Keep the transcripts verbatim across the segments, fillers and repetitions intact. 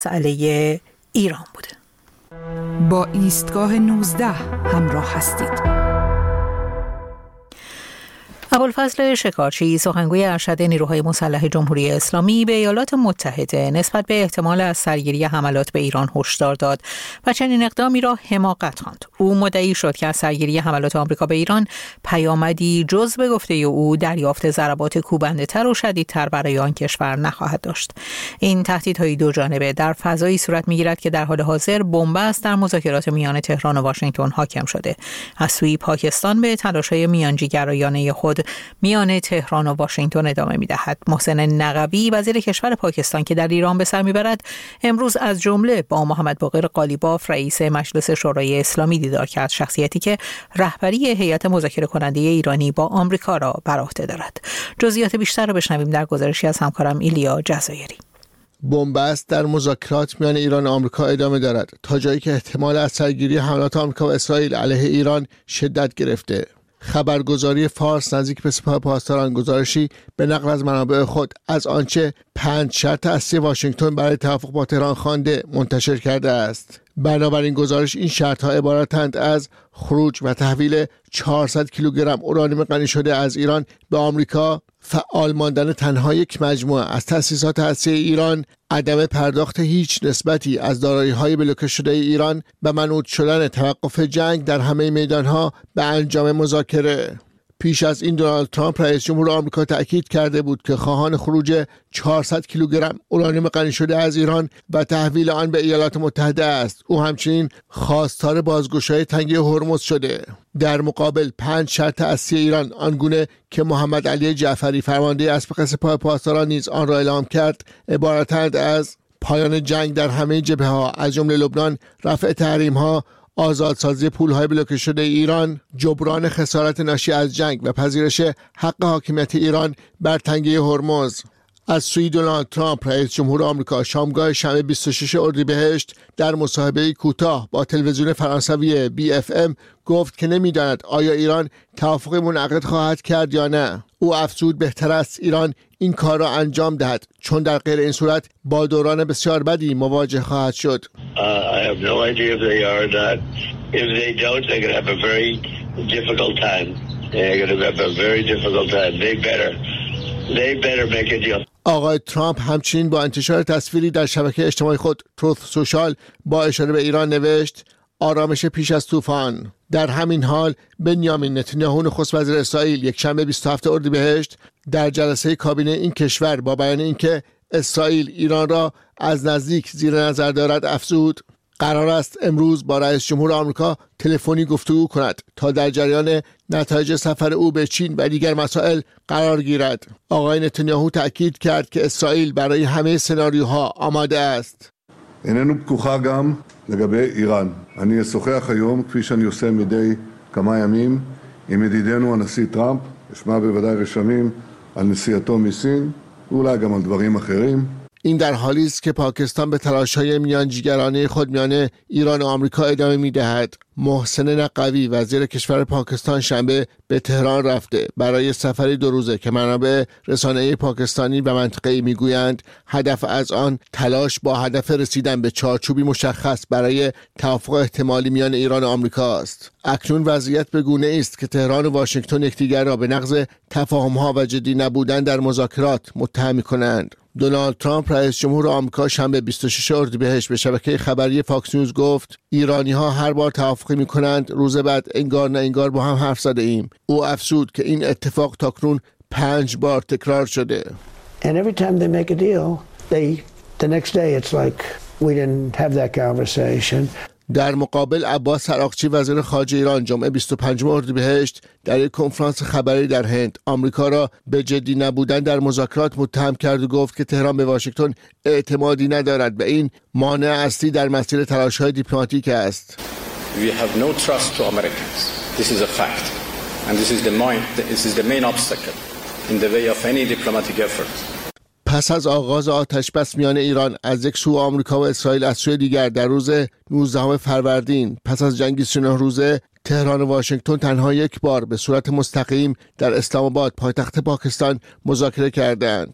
مسئله ایران بوده. با ایستگاه نوزده همراه هستید. ابوالفضل شکارچی، سخنگوی ارشد نیروهای مسلح جمهوری اسلامی، به ایالات متحده نسبت به احتمال از سرگیری حملات به ایران هشدار داد و چنین اقدامی را حماقت خواند. او مدعی شد که از سرگیری حملات آمریکا به ایران پیامدی جز به گفته او دریافت ضربات کوبنده‌تر و شدیدتر برای آن کشور نخواهد داشت. این تهدیدهای دو جانبه در فضایی صورت می‌گیرد که در حال حاضر بنبست در مذاکرات میان تهران و واشنگتن حاکم شده. از سوی پاکستان به تلاش‌های میانجیگرایانه خود میان تهران و واشنگتن ادامه می‌دهد. محسن نقوی، وزیر کشور پاکستان که در ایران به سر می‌برد، امروز از جمله با محمد باقر قالیباف، رئیس مجلس شورای اسلامی دیدار کرد، شخصیتی که رهبری هیئت مذاکره کننده ایرانی با آمریکا را بر عهده دارد. جزئیات بیشتر را بشنویم در گزارشی از همکارم ایلیا جزایری. بنبست در مذاکرات میان ایران و آمریکا ادامه دارد تا جایی که احتمال از سرگیری حملات آمریکا و اسرائیل علیه ایران شدت گرفته. خبرگزاری فارس نزدیک به سپاه پاسداران گزارشی به نقل از منابع خود از آنچه پنج شرط اصلی واشنگتن برای توافق با تهران خوانده منتشر کرده است. بنابراین گزارش این شرط‌ها عبارتند از خروج و تحویل چهارصد کیلوگرم اورانیوم غنی شده از ایران به آمریکا، فعال ماندن تنها یک مجموعه از تأسیسات هسته‌ای ایران، عدم پرداخت هیچ نسبتی از دارایی‌های بلوکه شده ایران و منوط شدن توقف جنگ در همه میدان‌ها به انجام مذاکره. پیش از این دونالد ترامپ رئیس جمهور آمریکا تأکید کرده بود که خواهان خروج چهارصد کیلوگرم اورانیوم غنی شده از ایران و تحویل آن به ایالات متحده است. او همچنین خواستار بازگشایی تنگه هرمز شده. در مقابل پنج شرط اصلی ایران آنگونه که محمد علی جعفری فرمانده اسبق سپاه پاسداران نیز آن را اعلام کرد عبارتند از پایان جنگ در همه جبهه‌ها از جمله لبنان، رفع تحریم‌ها، آزادسازی پول‌های بلوکه شده ایران، جبران خسارت ناشی از جنگ و پذیرش حق حاکمیت ایران بر تنگه هرمز. از سوی دونالد ترامپ رئیس جمهور آمریکا شامگاه شنبه بیست و ششم اردیبهشت در مصاحبه کوتاه با تلویزیون فرانسوی بی اف ام گفت که نمی‌داند آیا ایران توافق منعقد خواهد کرد یا نه. او افزود بهتر است ایران این کار را انجام دهد چون در غیر این صورت با دوران بسیار بدی مواجه خواهد شد. Uh, I have no idea if they are or not. If they don't, they're going to have a very difficult time. They're going to have a very difficult time. They better, they better make a deal. آقای ترامپ همچنین با انتشار تصویری در شبکه اجتماعی خود تروث سوشال با اشاره به ایران نوشت آرامش پیش از طوفان. در همین حال بنیامین نتانیاهو نخست وزیر اسرائیل یک شنبه بیست و هفتم اردیبهشت در جلسه کابینه این کشور با بیان اینکه اسرائیل ایران را از نزدیک زیر نظر دارد افزود قرار است امروز با رئیس جمهور آمریکا تلفنی گفتگو کند تا در جریان نتایج سفر او به چین و دیگر مسائل قرار گیرد. آقای نتانیاهو تأکید کرد که اسرائیل برای همه سناریوها آماده است. איננו פקוחה גם לגבי איראן. אני אשוחח היום, כפי שאני עושה מדי כמה ימים, עם ידידנו הנשיא טראמפ, אשמע בוודאי רשמים על נסיעתו מסין, ואולי גם על דברים אחרים. این در حالی است که پاکستان به تلاش‌های میانجیگرانه خود میان ایران و آمریکا ادامه می‌دهد. محسن نقوی وزیر کشور پاکستان شنبه به تهران رفته برای سفری دو روزه که منابع رسانه‌ای پاکستانی و منطقه‌ای میگویند هدف از آن تلاش با هدف رسیدن به چارچوبی مشخص برای توافق احتمالی میان ایران و آمریکا است. اکنون وضعیت به گونه‌ای است که تهران و واشنگتن یکدیگر را به نقض تفاهم‌ها و جدی نبودن در مذاکرات متهم می‌کنند. دونالد ترامپ رئیس جمهور آمریکا شنبه بیست و ششم اردیبهشت به شبکه خبری فاکس نیوز گفت ایرانی‌ها هر بار توافقی می‌کنند روز بعد انگار نه انگار با هم حرف زده ایم. او افزود که این اتفاق تاکنون پنج بار تکرار شده. And every time they make a deal, they the next day it's like we didn't have that conversation. در مقابل عباس عراقچی وزیر خارجه ایران جمعه بیست و پنجم اردیبهشت در یک کنفرانس خبری در هند آمریکا را به جدی نبودن در مذاکرات متهم کرد و گفت که تهران به واشنگتن اعتمادی ندارد و این مانع اصلی در مسیر تلاش‌های دیپلماتیک است. We have no trust to Americans. This is a fact. And this is the main this is the main obstacle in the way of any diplomatic effort. پس از آغاز آتش بس میان ایران از یک سو آمریکا و اسرائیل از سوی دیگر در روز نوزدهم فروردین پس از جنگی سی و نه روزه تهران و واشنگتن تنها یک بار به صورت مستقیم در اسلام آباد پایتخت پاکستان مذاکره کردند.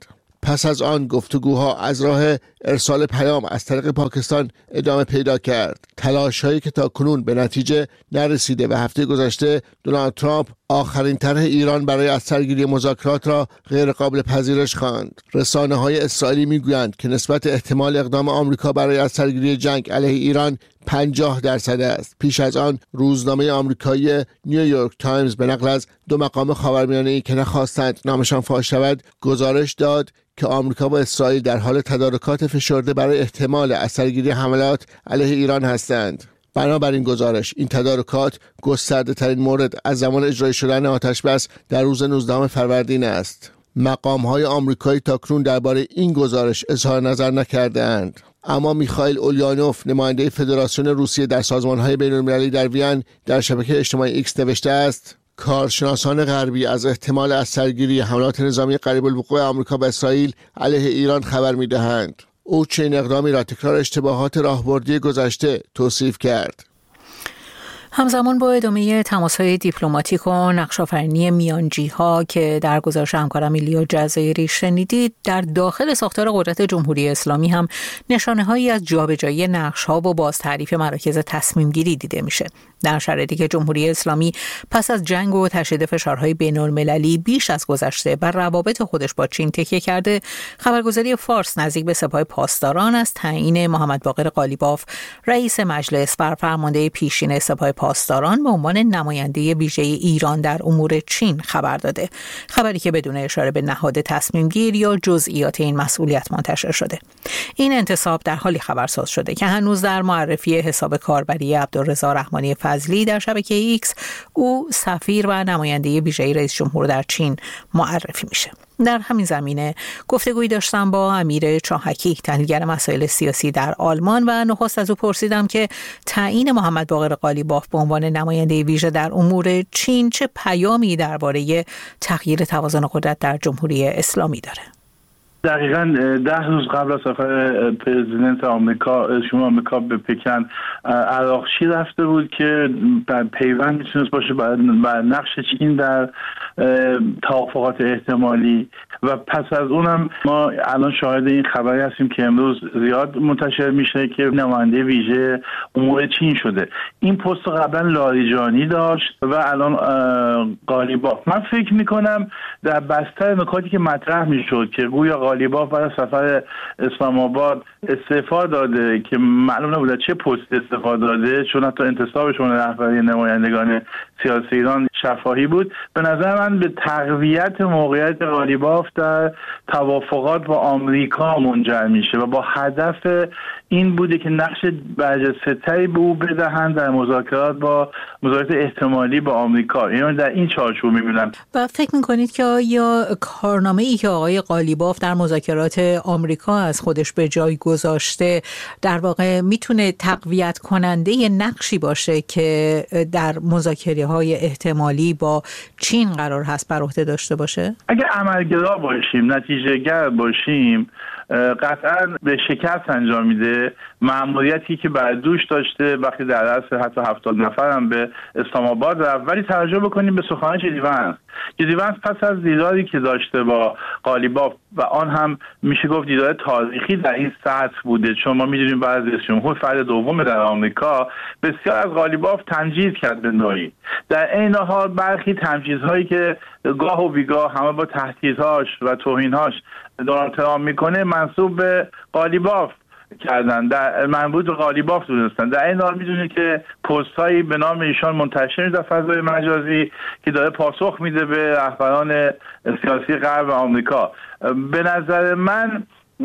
پس از آن گفتگوها از راه ارسال پیام از طریق پاکستان ادامه پیدا کرد. تلاش‌هایی که تا کنون به نتیجه نرسیده و هفته گذشته دونالد ترامپ آخرین طرح ایران برای از سرگیری مذاکرات را غیر قابل پذیرش خواند. رسانه‌های اسرائیلی می‌گویند که نسبت احتمال اقدام آمریکا برای از سرگیری جنگ علیه ایران پنجاه درصد است. پیش از آن روزنامه آمریکایی نیویورک تایمز به نقل از دو مقام خاورمیانه‌ای که نخواستند نامشان فاش شود گزارش داد که آمریکا و اسرائیل در حال تدارکات فشرده برای احتمال از سرگیری حملات علیه ایران هستند. بنابراین گزارش این تدارکات گسترده ترین مورد از زمان اجرای شدن آتش بس در روز نوزدهم فروردین است. مقام های آمریکایی تاکنون درباره این گزارش اظهار نظر نکرده اند. اما میخائیل اولیانوف نماینده فدراسیون روسیه در سازمان های بین المللی در وین در شبکه اجتماعی ایکس نوشته است: کارشناسان غربی از احتمال از سرگیری حملات نظامی قریب الوقوع آمریکا و اسرائیل علیه ایران خبر میدهند. او چنین اقدامی را تکرار اشتباهات راهبردی گذشته توصیف کرد. همزمان با ادامه تماس‌های دیپلماتیک و نقش‌آفرینی میانجی‌ها که در گزارش همکارم ایلیا جزایری شنیدید، در داخل ساختار قدرت جمهوری اسلامی هم نشانه‌هایی از جابجایی نقش‌ها و بازتعریف مراکز تصمیم‌گیری دیده میشه. در شرایطی که جمهوری اسلامی پس از جنگ و تشدید فشارهای بین‌المللی بیش از گذشته بر روابط خودش با چین تکیه کرده، خبرگزاری فارس نزدیک به سپاه پاسداران از تعیین محمد باقر قالیباف رئیس مجلس بر فرمانده پیشین سپاه پاسداران به عنوان نماینده ویژه ایران در امور چین خبر داده. خبری که بدون اشاره به نهاد تصمیم گیر یا جزئیات این مسئولیت منتشر شده. این انتصاب در حالی خبرساز شده که هنوز در معرفی حساب کاربری عبدالرضا رحمانی فضلی در شبکه ایکس او سفیر و نماینده ویژه رئیس جمهور در چین معرفی میشه. در همین زمینه گفتگویی داشتم با امیر چاهکی، تحلیلگر مسائل سیاسی در آلمان، و نخست از او پرسیدم که تعیین محمد باقر قالیباف به عنوان نماینده ویژه در امور چین چه پیامی درباره تغییر توازن قدرت در جمهوری اسلامی داره. دقیقاً ده روز قبل از سفر پرزیدنت آمریکا شما آمریکا به پکن، عراقچی رفته بود که در پیوند میتونست باشه بر نقش چین در توافقات احتمالی، و پس از اونم ما الان شاهد این خبری هستیم که امروز زیاد منتشر میشه که نماینده ویژه امور چین شده. این پست قبلا لاریجانی داشت و الان قالیباف. من فکر میکنم در بستر نکاتی که مطرح میشد که گویا قالیباف برای سفر اسلام آباد استعفا داده که معلوم نبوده چه پست استعفا داده، چون حتی انتصابشون رهبری نمایندگان سیاسی ایران شفاهی بود. به نظر من به تقویت موقعیت قالیباف در توافقات با آمریکا منجر میشه و با هدف این بوده که نقش برجسته‌تری به او بدهند در مذاکرات با مذاکرات احتمالی با آمریکا. یعنی در این چارچوب میبینم. و فکر میکنید که آیا کارنامه‌ای که آقای قالیباف در مذاکرات آمریکا از خودش به جای گذاشته در واقع میتونه تقویت کننده نقشی باشه که در مذاکره‌های احتمالی با چین قرار هست بر عهده داشته باشه؟ اگر عملگرا باشیم، نتیجه‌گر باشیم، قطعا به شکست انجام میده. مأموریتی که بر دوش داشته وقتی در رأس حتی هفتاد نفر هم به اسلام آباد رفت. ولی توجه بکنیم به سخنان جدی ونس. جدی ونس پس از دیداری که داشته با قالیباف و آن هم میشه گفت دیدار تاریخی در این سطح بوده، چون ما میدونیم بعد از رئیس جمهور فرد دوم در آمریکا بسیار از قالیباف تمجید کرد به نوعی. در این حال برخی تمجیدهایی که گاه و بیگاه همه با تهدیدهاش و توهینهاش دونالد ترامپ میکنه منسوب به قالیباف کردن، در مربوط به قالیباف دونستن. در این حال میدونید که پست هایی به نام ایشان منتشر میشه در فضای مجازی که داره پاسخ میده به رهبران سیاسی غرب آمریکا. به نظر من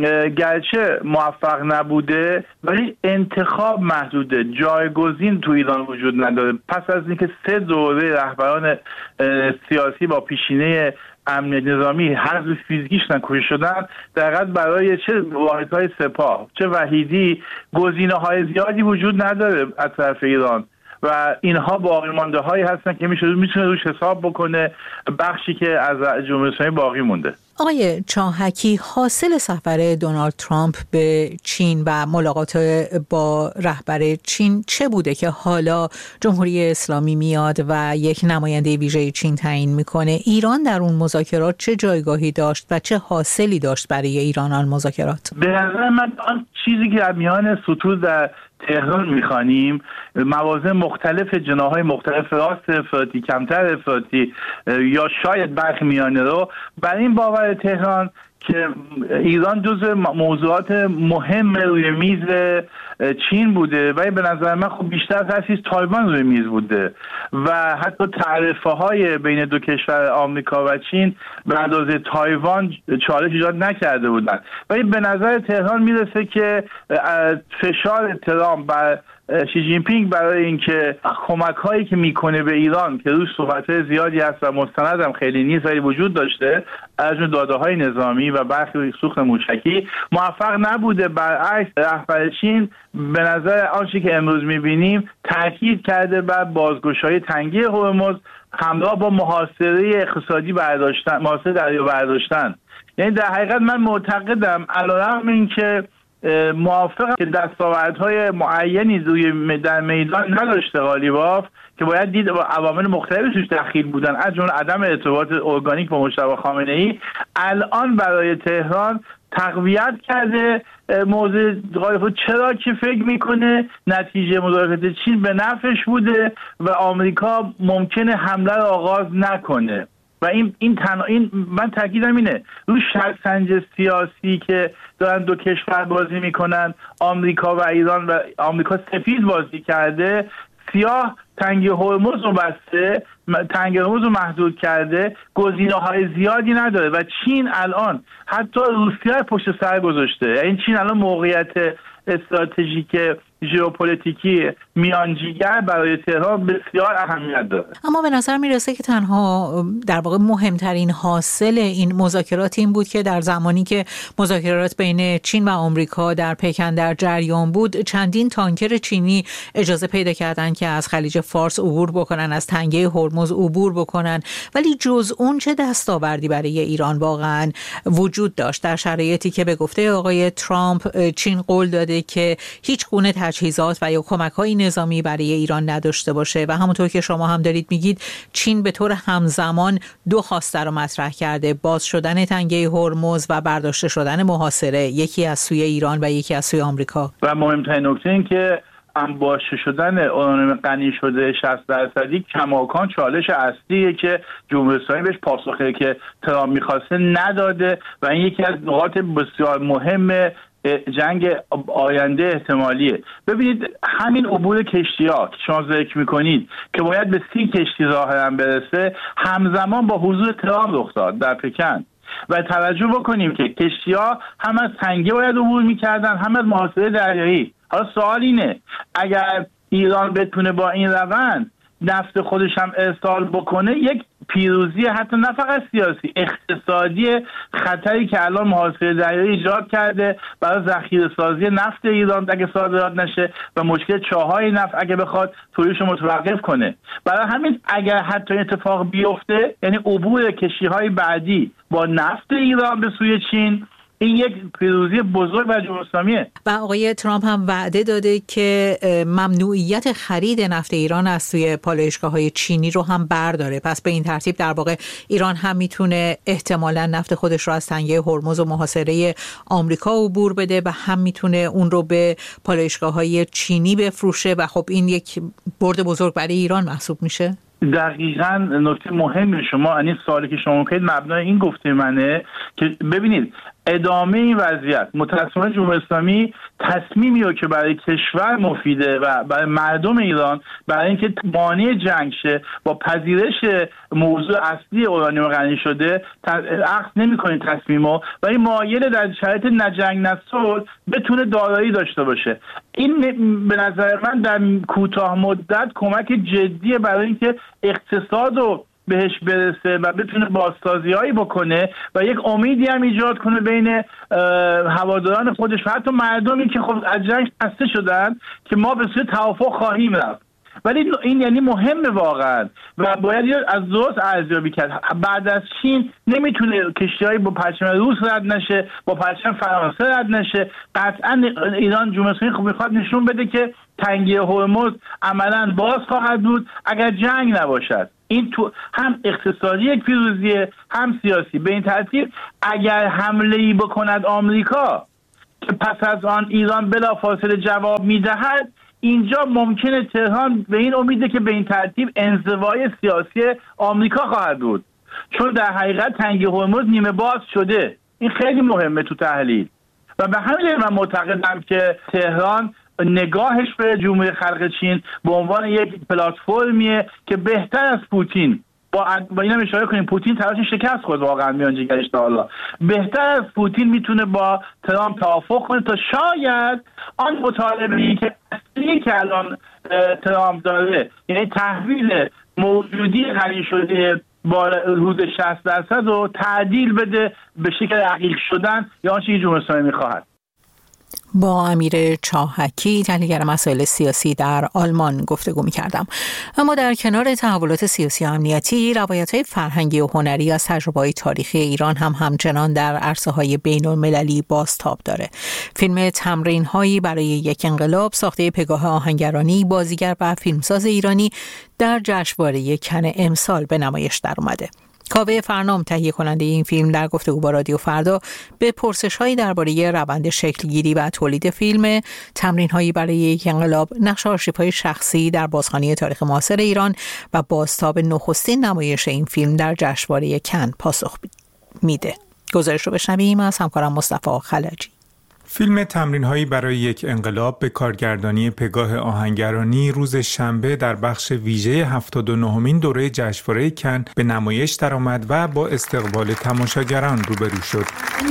گرچه موفق نبوده ولی انتخاب محدوده، جایگزین تو ایران وجود نداره. پس از اینکه سه دوره رهبران سیاسی با پیشینه امنیت نظامی حذف فیزیکیش نکوشته شدن، دقیقاً برای چه واحدهای سپاه چه وحیدی گزینه‌های زیادی وجود نداره از طرف ایران و اینها باقی مانده هایی هستن که میشه میتونه روش حساب بکنه بخشی که از جمهوری اسلامی باقی مونده. آقای چاهکی، حاصل سفر دونالد ترامپ به چین و ملاقات با رهبر چین چه بوده که حالا جمهوری اسلامی میاد و یک نماینده ویژه چین تعیین میکنه؟ ایران در اون مذاکرات چه جایگاهی داشت و چه حاصلی داشت برای ایران آن مذاکرات؟ به نظر من آن چیزی که در میان سطور در تهران میخوانیم، موازه مختلف، جناحهای مختلف، راست افراطی، کمتر افراطی یا شاید برخی میانه رو، بر این باور تهران که ایران جزو موضوعات مهم روی میز چین بوده و به نظر من خب بیشتر تأسیس تایوان روی میز بوده و حتی تعرفه های بین دو کشور آمریکا و چین به اندازه تایوان چالش ایجاد نکرده بودن. ولی به نظر تهران میرسه که فشار ترامپ بر شی جین پینگ برای اینکه کمک هایی که میکنه به ایران که روش صحبت زیادی هست و مستند هم خیلی نیست ولی وجود داشته، از اون داده های نظامی و برخی سوخت موشکی، موفق نبوده. برعکس رهبر چین به نظر آنچه که امروز میبینیم تاکید کرده بر بازگشایی تنگه هرمز همراه با محاصره اقتصادی برداشتن، محاصره دریا برداشتن. یعنی در حقیقت من معتقدم علیرغم اینکه موافقم که دستاوردهای معینی روی در میدان نداشته قالیباف که باید دید و عوامل مختلفی توش دخیل بودن، از جمله عدم ارتباط ارگانیک با مجتبی خامنه‌ای، الان برای تهران تقویت کرده موضوع قالیباف. چرا که فکر میکنه نتیجه مذاکرات چین به نفعش بوده و آمریکا ممکنه حمله را آغاز نکنه و این این تنها این من تاکیدم اینه روی شطرنج سیاسی که دارن دو کشور بازی میکنن، آمریکا و ایران، و آمریکا سفید بازی کرده، سیاه تنگه هرمز رو بسته، تنگه هرمز رو محدود کرده، گزینه‌های زیادی نداره و چین الان حتی روسیه پشت سر گذاشته. یعنی چین الان موقعیت استراتژیک ژئوپلیتیکی میانجیگر برای تهران بسیار اهمیت داره. اما به نظر میرسه که تنها در واقع مهمترین حاصل این مذاکرات این بود که در زمانی که مذاکرات بین چین و آمریکا در پکن در جریان بود، چندین تانکر چینی اجازه پیدا کردن که از خلیج فارس عبور بکنن، از تنگه هرمز عبور بکنن. ولی جز اون چه دستاوردی برای ایران واقعا وجود داشت در شرایطی که به گفته آقای ترامپ چین قول داده که هیچ گونه تجهیزات و یا کمک‌های نظامی برای ایران نداشته باشه و همونطور که شما هم دارید میگید چین به طور همزمان دو خواسته رو مطرح کرده: باز شدن تنگه هرمز و برداشته شدن محاصره، یکی از سوی ایران و یکی از سوی آمریکا. و مهمترین نکته این که انباشته شدن اورانیوم غنی شده شصت درصدی کماکان چالش اصلیه که جمهوری اسلامی بهش پاسخی که ترامپ می‌خواسته نداده و این یکی از نقاط بسیار مهم جنگ آینده احتمالیه. ببینید همین عبور کشتی‌ها که شما ذکر می‌کنید که باید به سی کشتی ظاهراً برسه، همزمان با حضور ترامپ رخ داد در پکن و توجه بکنیم که کشتی‌ها هم از تنگه باید عبور می‌کردن هم از محاصره دریایی. حالا سوال اینه اگر ایران بتونه با این روند نفت خودش هم ارسال بکنه، یک پیروزی حتی نه فقط سیاسی، اقتصادی، خطری که الان محاصره دریایی ایجاد کرده برای ذخیره سازی نفت ایران اگه صادرات نشه و مشکل چاهای نفت اگه بخواد تولیدش رو متوقف کنه. برای همین اگر حتی اتفاق بیفته، یعنی عبور کشتی‌های بعدی با نفت ایران به سوی چین، این یک پیروزی بزرگ برای جمهوری اسلامیه. و آقای ترامپ هم وعده داده که ممنوعیت خرید نفت ایران از سوی پالایشگاه‌های چینی رو هم برداره. پس به این ترتیب در واقع ایران هم میتونه احتمالاً نفت خودش رو از تنگه هرمز و محاصره آمریکا عبور بده و هم میتونه اون رو به پالایشگاه‌های چینی بفروشه و خب این یک برد بزرگ برای ایران محسوب میشه. دقیقاً نکته مهمی شما، این سوالی که شما کردید مبنای این گفته منه که ببینید ادامه این وضعیت متأسفانه جمهوری اسلامی تصمیمی رو که برای کشور مفیده و برای مردم ایران برای اینکه مانع جنگ شه با پذیرش موضوع اصلی اورانیوم غنی شده عقد نمی‌کنه تصمیمو، ولی مایل در شرایط نجنگ نصلح بتونه دارایی داشته باشه. این به نظر من در کوتاه مدت کمک جدیه برای اینکه اقتصاد رو بهش برسه و بتونه بازسازی‌هایی بکنه و یک امیدی هم ایجاد کنه بین هواداران خودش و حتی مردمی که خب از جنگ خسته شدن که ما به سوی توافق خواهیم رفت. ولی این یعنی مهمه واقعا و باید از درست ارزیابی کرد. بعد از چین نمیتونه کشتی‌هایی با پرچم روس رد نشه، با پرچم فرانسه رد نشه. قطعا ایران جمهوری اسلامی خب میخواد نشون بده که تنگه هرمز عملاً باز خواهد بود اگر جنگ نباشد. این تو هم اقتصادی یک پیروزیه، هم سیاسی. به این ترتیب اگر حمله‌ای بکند آمریکا که پس از آن ایران بلافاصله جواب میدهد، اینجا ممکنه تهران به این امیده که به این ترتیب انزوای سیاسی آمریکا خواهد بود، چون در حقیقت تنگه هرمز نیمه باز شده. این خیلی مهمه تو تحلیل و به همین من معتقدم که تهران نگاهش به جمهوری خلق چین به عنوان یک پلتفرمیه که بهتر از پوتین، با با اینم اشاره کنیم پوتین تلاش شکست خود واقعا میانجیگرش تا حالا، بهتر از پوتین میتونه با ترامپ توافق کنه تا شاید آن مطالبه‌ای که اصلی که الان ترامپ داره، یعنی تحویل موجودی غنی شده با حدود شصت درصد رو تعدیل بده به شکل عقیق شدن یا آنچه که جمهوری اسلامی میخواهد. با امیر چاهکی تحلیلگر مسائل سیاسی در آلمان گفتگو می‌کردم. اما در کنار تحولات سیاسی و امنیتی، روایت‌های فرهنگی و هنری از تجربه‌های تاریخی ایران هم همچنان در عرصه‌های بین‌المللی بازتاب داره. فیلم تمرین‌هایی برای یک انقلاب ساخته پگاه آهنگرانی، بازیگر و فیلمساز ایرانی در جشنواره کن امسال به نمایش در اومده. کاوه فرنام تهیه کننده این فیلم در گفتگو با رادیو فردا به پرسش‌هایی درباره روند شکلگیری و تولید فیلم تمرین‌هایی برای یک انقلاب، نقش آرشیوهای شخصی در بازخوانی تاریخ معاصر ایران و بازتاب نخستین نمایش این فیلم در جشنواره کن پاسخ میده. گزارش رو بشنویم از همکارم مصطفی خلجی. فیلم تمرین‌هایی برای یک انقلاب به کارگردانی پگاه آهنگرانی روز شنبه در بخش ویژه هفتاد و نهمین دوره جشنواره کن به نمایش درآمد و با استقبال تماشاگران روبرو شد.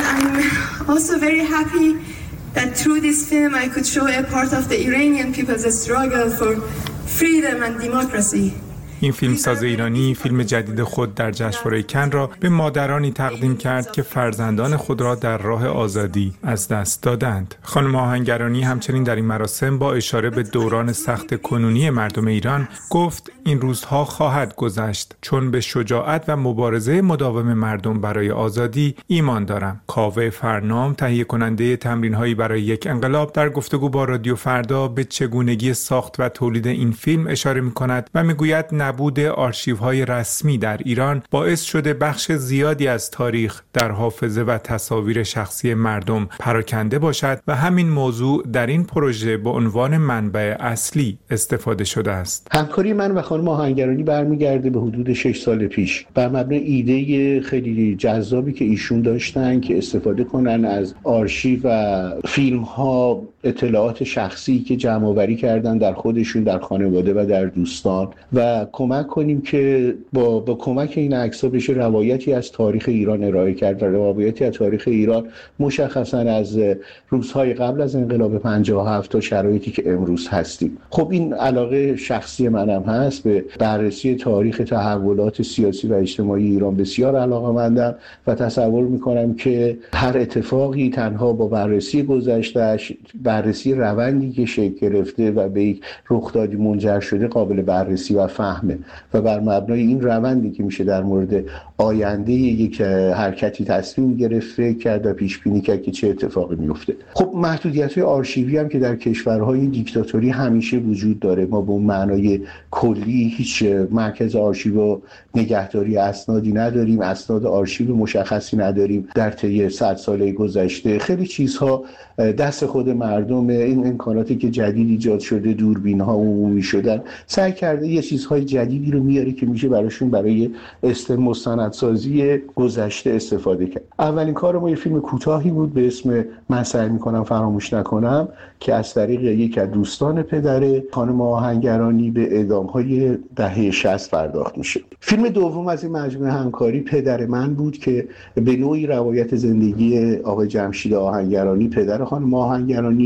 I'm also very happy that through this film I could show a part of the Iranian people's struggle for freedom and democracy. این فیلمساز ایرانی فیلم جدید خود در جشنواره کن را به مادرانی تقدیم کرد که فرزندان خود را در راه آزادی از دست دادند. خانم آهنگرانی همچنین در این مراسم با اشاره به دوران سخت کنونی مردم ایران گفت این روزها خواهد گذشت، چون به شجاعت و مبارزه مداوم مردم برای آزادی ایمان دارم. کاوه فرنام تهیه کننده تمرین‌هایی برای یک انقلاب در گفتگو با رادیو فردا به چگونگی ساخت و تولید این فیلم اشاره می‌کند و می‌گوید نبود آرشیوهای رسمی در ایران باعث شده بخش زیادی از تاریخ در حافظه و تصاویر شخصی مردم پراکنده باشد و همین موضوع در این پروژه به عنوان منبع اصلی استفاده شده است. همکاری من و خانم آهنگرانی برمیگرده به حدود شش سال پیش بر مبنای ایده خیلی جذابی که ایشون داشتن که استفاده کنن از آرشیو و فیلم ها، اطلاعات شخصی که جمع آوری کردن در خودشون، در خانواده و در دوستان و کمک کنیم که با با کمک این عکس‌ها بشه روایتی از تاریخ ایران ارائه کرد. روایتی از تاریخ ایران مشخصاً از روزهای قبل از انقلاب پنجاه و هفت تا شرایطی که امروز هستیم. خب این علاقه شخصی منم هست، به بررسی تاریخ تحولات سیاسی و اجتماعی ایران بسیار علاقه‌مندم و تصور می‌کنم که هر اتفاقی تنها با بررسی گذشته‌اش، بررسی روندی که شکل گرفته و به یک رخدادی منجر شده قابل بررسی و فهمه و بر مبنای این روندی که میشه در مورد آینده یک حرکتی تصمیم گرفت، فکر کرد و پیش بینی کرد که چه اتفاقی میفته. خب محدودیت‌های آرشیوی هم که در کشورهای دیکتاتوری همیشه وجود داره. ما به اون معنای کلی هیچ مرکز آرشیو و نگهداری اسنادی نداریم، اسناد آرشیو مشخصی نداریم. در طی صد ساله گذشته خیلی چیزها دست خود مردم، این امکاناتی که جدید ایجاد شده، دوربین‌ها عمومی شدن، سعی کرده یه چیزهای جدیدی رو میاره که میشه براشون برای است مستندسازی گذشته استفاده کرد. اولین کار ما یه فیلم کوتاهی بود به اسم من سعی میکنم فراموش نکنم که از طریق یک از دوستان پدر خانم آهنگرانی به اعدام‌های دهه شصت پرداخت میشه. فیلم دوم از این مجموعه همکاری پدر من بود که به نوعی روایت زندگی آقای جمشید آهنگرانی، پدر خانم آهنگرانی،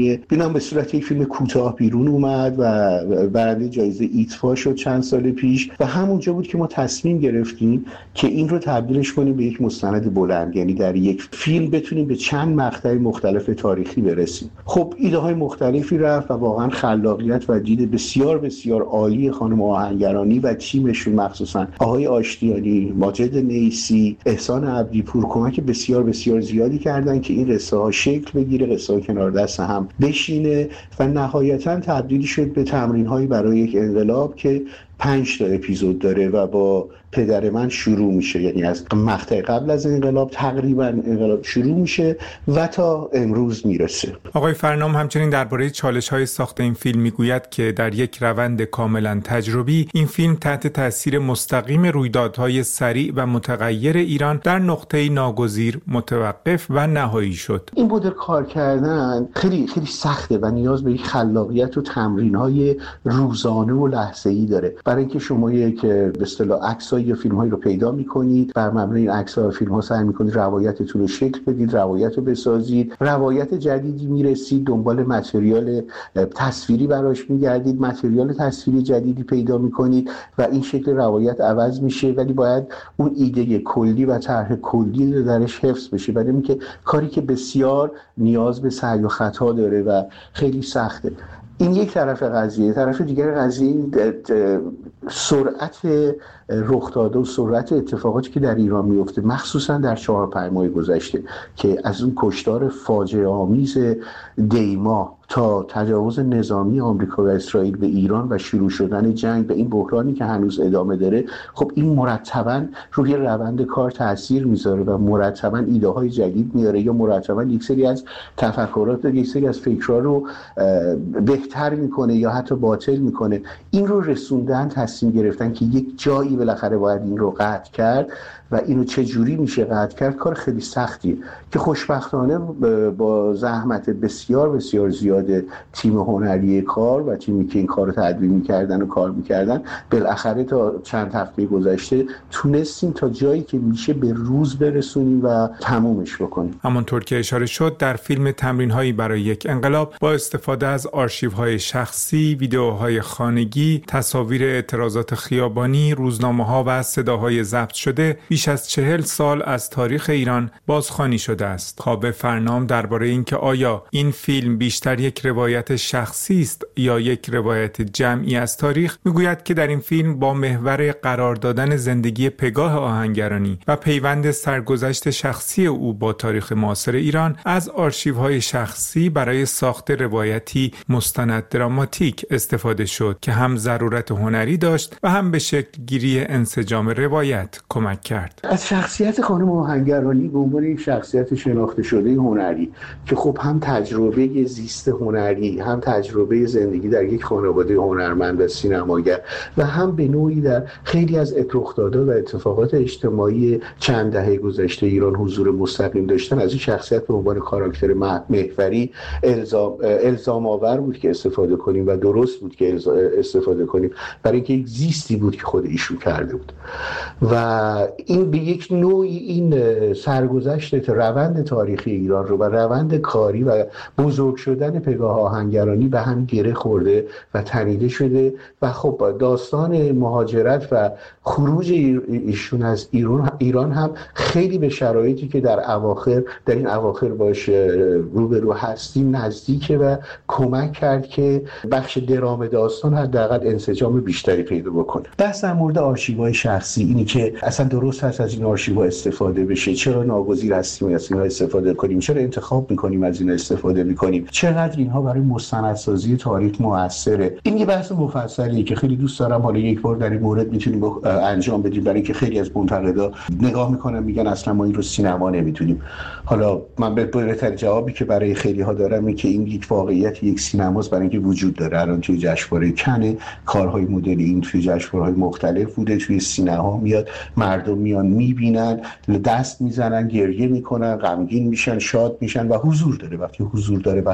جهانی. اینم به صورت یک فیلم کوتاه بیرون اومد و برنده جایزه ایتفا شد چند سال پیش و همونجا بود که ما تصمیم گرفتیم که این رو تبدیلش کنیم به یک مستند بلند، یعنی در یک فیلم بتونیم به چند مقطع مختلف تاریخی برسیم. خب ایده های مختلفی رفت و واقعا خلاقیت و دید بسیار بسیار عالی خانم آهنگرانی و تیمشون، مخصوصا آقای آشتیانی، ماجد نیسی، احسان عبدیپور کمک بسیار بسیار زیادی کردن که این قصه ها شکل بگیره، قصه ها کنار دست هم بشینه و نهایتا تبدیل شد به تمرین هایی برای یک انقلاب که پنج تا اپیزود داره و با پدر من شروع میشه، یعنی از مقطع قبل از انقلاب تقریبا انقلاب شروع میشه و تا امروز میرسه. آقای فرنام همچنین درباره چالش‌های ساخت این فیلم میگوید که در یک روند کاملا تجربی این فیلم تحت تاثیر مستقیم رویدادهای سریع و متغیر ایران در نقطه‌ای ناگزیر متوقف و نهایی شد. این مدل کار کردن خیلی خیلی سخته و نیاز به یک خلاقیت و تمرین‌های روزانه و لحظه‌ای داره. برای اینکه شما یک به اصطلاح عکس‌های یا فیلم‌هایی رو پیدا می‌کنید، بر مبنای این عکس‌ها و فیلم‌ها سعی می‌کنید روایتتون رو شکل بدید، روایت رو بسازید، روایت جدیدی می‌رسید، دنبال متریال تصویری براش می‌گردید، متریال تصویری جدیدی پیدا می‌کنید و این شکل روایت عوض میشه، ولی باید اون ایده کلی و طرح کلی درش حفظ بشه. برای اینکه کاری که بسیار نیاز به سعی و خطا داره و خیلی سخته. این یک طرف قضیه. طرف دیگر قضیه سرعت رخ داده و سرعت اتفاقاتی که در ایران میفته، مخصوصا در چهار پنج ماه گذشته که از اون کشتار فاجعه آمیز دیما تا تجاوز نظامی آمریکا و اسرائیل به ایران و شروع شدن جنگ به این بحرانی که هنوز ادامه داره، خب این مرتباً روی روند کار تاثیر میذاره و مرتباً ایده های جدید میاره یا مرتباً یک سری از تفکرات و یک سری از فکرها رو بهتر میکنه یا حتی باطل میکنه. این رو رسوندن، تصمیم گرفتن که یک جایی بالاخره باید این رو قطع کرد و اینو چه جوری میشه قطع کرد، کار خیلی سختیه که خوشبختانه با زحمت بسیار بسیار زیاد تیم هنری کار و تیمی که این کار رو تدوین میکردن و کار میکردن، بالاخره تا چند هفته گذشته تونستیم تا جایی که میشه به روز برسونیم و تمومش بکنیم. همونطور که اشاره شد در فیلم تمرین‌هایی برای یک انقلاب با استفاده از آرشیوهای شخصی، ویدیوهای خانگی، تصاویر اعتراضات خیابانی، روزنامه‌ها و صداهای ضبط شده بیش از چهل سال از تاریخ ایران بازخوانی شده است. کاوه فرنام درباره اینکه آیا این فیلم بیشتر یک روایت شخصی است یا یک روایت جمعی از تاریخ، میگوید که در این فیلم با محور قرار دادن زندگی پگاه آهنگرانی و پیوند سرگذشت شخصی او با تاریخ معاصر ایران از آرشیوهای شخصی برای ساخت روایتی مستند دراماتیک استفاده شد که هم ضرورت هنری داشت و هم به شکل گیری انسجام روایت کمک کرد. از شخصیت خانم آهنگرانی به عنوان یک شخصیت شناخته شده هنری که خب هم تجربه زیست هنری، هم تجربه زندگی در یک خانواده هنرمند و سینماگر و هم به نوعی در خیلی از رخدادها و اتفاقات اجتماعی چند دهه گذشته ایران حضور مستقیم داشتن، از این شخصیت به عنوان کاراکتر محوری الزام الزام آور بود که استفاده کنیم و درست بود که استفاده کنیم، برای اینکه یک زیستی بود که خود ایشون کرده بود و این به یک نوعی این سرگذشت روند تاریخی ایران رو و روند کاری و بزرگ شدن پگاه آهنگرانی به هم گره خورده و تنیده شده و خب داستان مهاجرت و خروج ایشون از ایران ایران هم خیلی به شرایطی که در اواخر در این اواخر باش روبرو هستیم نزدیکه و کمک کرد که بخش درام داستان حداقل انسجام بیشتری پیدا بکنه. بحث در مورد آرشیوهای شخصی، اینی که اصلا درست هست از این آرشیوها استفاده بشه، چرا ناگزیر هستیم از اینها استفاده کنیم، چرا انتخاب میکنیم از این استفاده میکنیم، چقدر اینها برای مستندسازی تاریخ موثره. این یه بحث مفصلیه که خیلی دوست دارم حالا یک بار در این مورد میتونیم انجام بدیم، برای اینکه خیلی از منتقدا نگاه میکنن میگن اصلا ما این رو سینما نمیتونیم. حالا من به بهترین جوابی که برای خیلی ها دارم اینه که این یک واقعیت یک سینماست، برای اینکه وجود داره. الان توی جشنواره کن کارهای مدل این توی جشنواره‌های مختلف بوده، توی سینما میاد، مردم میان میبینن، دست میزنن، گریه میکنن، غمگین میشن، شاد میشن و حضور داره. وقتی حضور داره و هست یعنی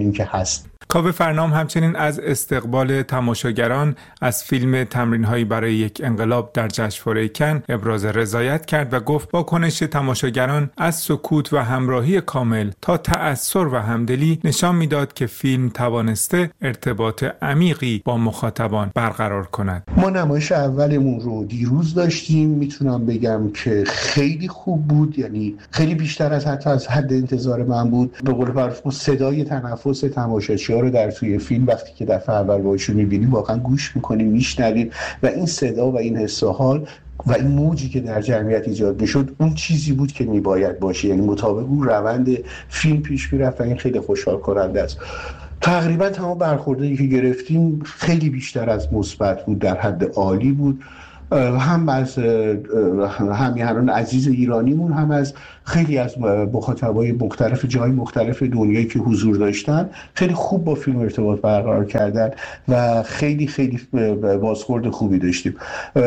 می‌کنیم که هست. کاوه فرنام همچنین از استقبال تماشاگران از فیلم تمرین‌هایی برای یک انقلاب در جشنواره کن ابراز رضایت کرد و گفت واکنش تماشاگران از سکوت و همراهی کامل تا تأثر و همدلی نشان می‌داد که فیلم توانسته ارتباط عمیقی با مخاطبان برقرار کند. ما نمایش اولمون رو دیروز داشتیم، میتونم بگم که خیلی خوب بود، یعنی خیلی بیشتر از حتی از حد انتظار من بود. به قول معروف صدای تنفس تماشاچی‌ها رو در توی فیلم وقتی که دفعه اول باهاشون می‌بینیم واقعا گوش می‌کنیم، میشنویم و این صدا و این حس و حال و این موجی که در جمعیت ایجاد میشد اون چیزی بود که میباید باشه، یعنی مطابق اون روند فیلم پیش میرفت و این خیلی خوشحال کننده است. تقریبا تمام برخوردایی که گرفتیم خیلی بیشتر از مثبت بود، در حد عالی بود، هم از همیهنان عزیز ایرانیمون، هم از خیلی از مخاطبای مختلف جای مختلف دنیایی که حضور داشتن خیلی خوب با فیلم ارتباط برقرار کردن و خیلی خیلی بازخورد خوبی داشتیم.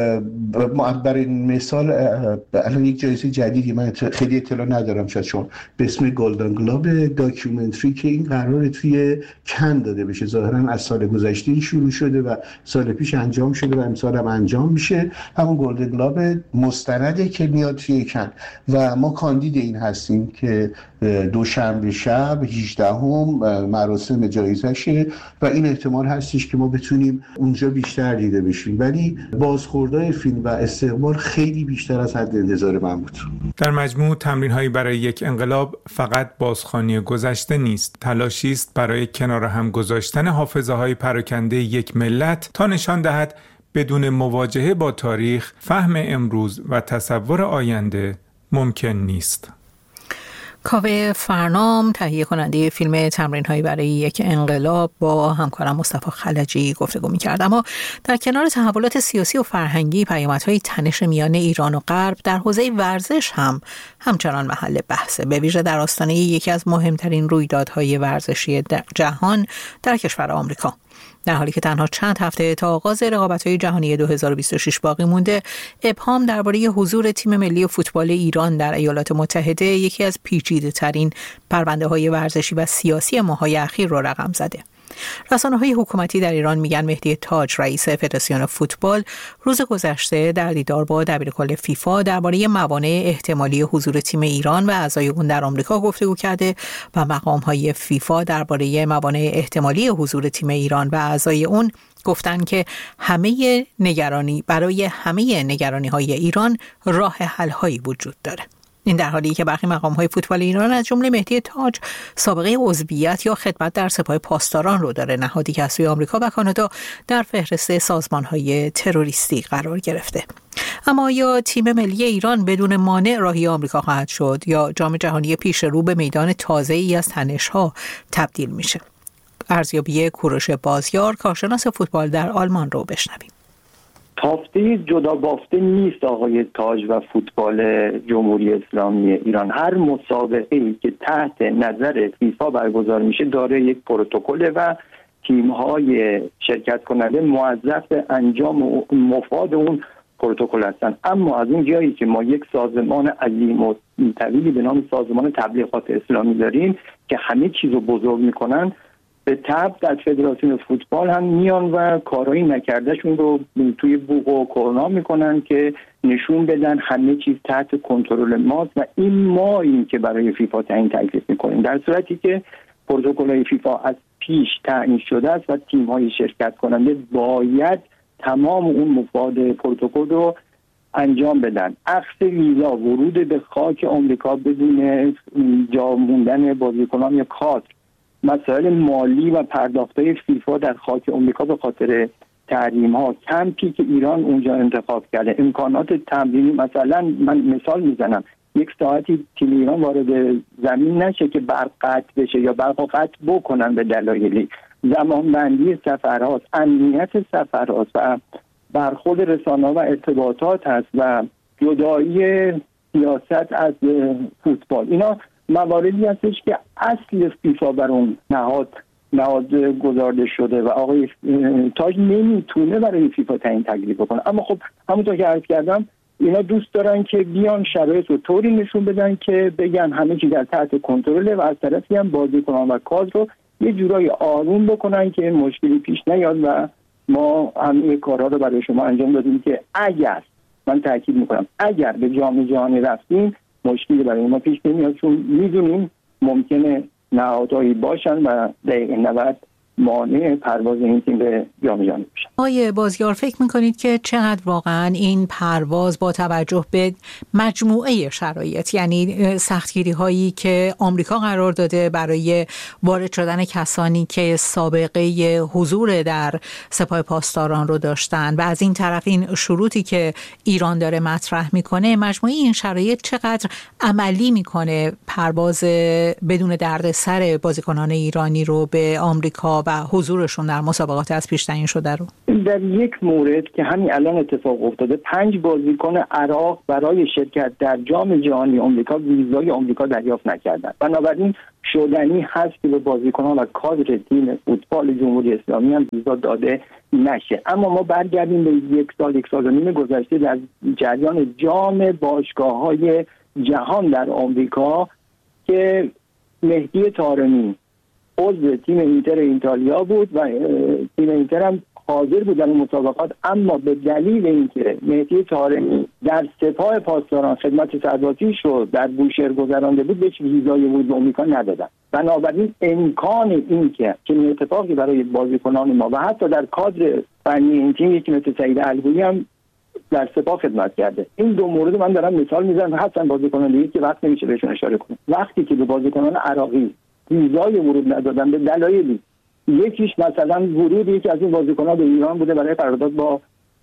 برای مثال الان یک جایزه جدیدی من خیلی اطلاع ندارم شاید چون به اسم گلدن گلوب داکیومنتری که این قراره توی کن داده بشه، ظاهرا از سال گذشته این شروع شده و سال پیش انجام شده و امسال هم انجام میشه. همون گلدن گلوب مستنده که میاد توی کن و ما کاندید این هستیم که دوشنبه شب هجدهم مراسم جایزشه و این احتمال هستش که ما بتونیم اونجا بیشتر دیده بشیم، ولی بازخوردهای فیلم و استقبال خیلی بیشتر از حد انتظار من بود. در مجموع تمرین‌هایی برای یک انقلاب فقط بازخوانی گذشته نیست، تلاشی است برای کنار هم گذاشتن حافظه‌های پراکنده یک ملت تا نشان دهد بدون مواجهه با تاریخ، فهم امروز و تصور آینده ممکن نیست. کاوه فرنام تهیه کننده فیلم تمرین‌هایی برای یک انقلاب با همکارم مصطفی خلجی گفتگو می‌کرد. اما در کنار تحولات سیاسی و فرهنگی، پیامدهای تنش میان ایران و غرب در حوزه ورزش هم همچنان محل بحثه، به ویژه در آستانه یکی از مهمترین رویدادهای ورزشی جهان در کشور آمریکا. در حالی که تنها چند هفته تا آغاز رقابت‌های جهانی دو هزار و بیست و شش باقی مونده، ابهام درباره حضور تیم ملی فوتبال ایران در ایالات متحده یکی از پیچیده‌ترین پرونده‌های ورزشی و سیاسی ماه‌های اخیر را رقم زده. رسانه‌های حکومتی در ایران میگن مهدی تاج، رئیس فدراسیون فوتبال، روز گذشته در دیدار با دبیرکل فیفا درباره موانع احتمالی حضور تیم ایران و اعضای اون در آمریکا گفتگو کرده و مقام‌های فیفا درباره موانع احتمالی حضور تیم ایران و اعضای اون گفتن که همه نگرانی برای همه نگرانی‌های ایران راه حل‌هایی وجود داره. این در حالی که برخی مقام‌های فوتبال ایران از جمله مهدی تاج سابقه عضویت یا خدمت در سپاه پاسداران رو داره، نهادی که از سوی آمریکا و کانادا در فهرست سازمان‌های تروریستی قرار گرفته. اما یا تیم ملی ایران بدون مانع راهی آمریکا خواهد شد یا جام جهانی پیش رو به میدان تازه‌ای از تنش‌ها تبدیل میشه؟ ارزیابی کوروش بازیار، کارشناس فوتبال در آلمان رو بشنویم. تافته جدا بافته نیست آقای تاج و فوتبال جمهوری اسلامی ایران. هر مسابقه‌ای که تحت نظر فیفا برگزار میشه داره یک پروتکل و تیم‌های شرکت کننده موظف انجام مفاد اون پروتکل هستن. اما از اون جایی که ما یک سازمان عظیم و طویلی به نام سازمان تبلیغات اسلامی داریم که همه چیز رو بزرگ میکنن، به طبع در فدراسیون فوتبال هم میان و کارایی نکردهشون رو توی بوق و کرونا میکنن که نشون بدن همه چیز تحت کنترل ماست و این ما این که برای فیفا تعیین تکلیف میکنیم، در صورتی که پروتکل‌های فیفا از پیش تعیین شده است و تیم‌های شرکت کننده باید تمام اون مفاد پروتکل رو انجام بدن. اخذ ویزا، ورود به خاک آمریکا بدون جا موندن بازیکنان یا کادر، مسائل مالی و پرداخت‌های فیفا در خاک آمریکا به خاطر تحریم‌ها، کمپی که ایران اونجا انتخاب کرده، امکانات تمرینی، مثلا من مثال میزنم یک ساعتی تیم ایران وارد زمین نشه که برق قطع بشه یا برق قطع بکنن به دلایلی، زمانبندی سفرات، امنیت سفرات و برخورد رسانه‌ها و ارتباطات هست و جدایی سیاست از فوتبال. اینا مواردی هستش که اصل فیفا بر اون نهاد نهاد گذارده شده و آقای تاج نمیتونه برای فیفا تعیین تکلیف بکنه. اما خب همونطور که عرض کردم اینا دوست دارن که بیان شرایط رو طوری نشون بدن که بگن همه چیز در تحت کنترله و از طرفی هم بازیکنان و کادر رو یه جورایی آروم بکنن که مشکلی پیش نیاد و ما همه کارها رو برای شما انجام دادیم که اگر، من تاکید میکنم، اگر به جام جهانی رفتیم مشکلی برای ما پیش نمیاد، چون میدونیم ممکنه نهادهایی باشن و دقیقه نود مانع پرواز این تیم به جام جهانی بشن. آقای بازیار فکر میکنید که چقدر واقعا این پرواز با توجه به مجموعه شرایط، یعنی سختگیری هایی که آمریکا قرار داده برای وارد شدن کسانی که سابقه حضور در سپاه پاسداران رو داشتن و از این طرف این شروطی که ایران داره مطرح میکنه، مجموعه این شرایط چقدر عملی میکنه پرواز بدون دردسر بازیکنان ایرانی رو به آمریکا و حضورشون در مسابقات از پیش تعیین شده رو؟ در یک مورد که همین الان اتفاق افتاده، پنج بازیکن عراق برای شرکت در جام جهانی آمریکا ویزای آمریکا دریافت نکردند. بنابراین شدنی هست که به بازیکنان و کادر تیم فوتبال جمهوری اسلامی هم ویزا داده نشه. اما ما برگردیم به یک سال یک سال و نیم گذشته در جریان جام باشگاه‌های جهان در آمریکا که مهدی طارمی عضو تیم اینتر ایتالیا بود و تیم اینتر هم حاضر بود در مسابقات، اما به دلیل اینکه مهدی طارمی در سپاه پاسداران خدمت سربازی شد در بوشهر گذرانده بود، بهش ویزای ورود به آمریکا ندادن. بنابراین امکان این که چنین اتفاقی برای بازیکنان ما و حتی در کادر فنی این تیم، یکی مثل سعید الگویی هم در سپاه خدمت کرده. این دو مورد من دارم مثال میزنم، حتی بازیکنان دیگه که وقت نمیشه بهشون اشاره کنم. وقتی که به بازیکنان عراقی ویزای ورود ندادن به دلایلی، یکیش مثلا ورود یکی از این بازیکن‌ها به ایران بوده برای قرارداد با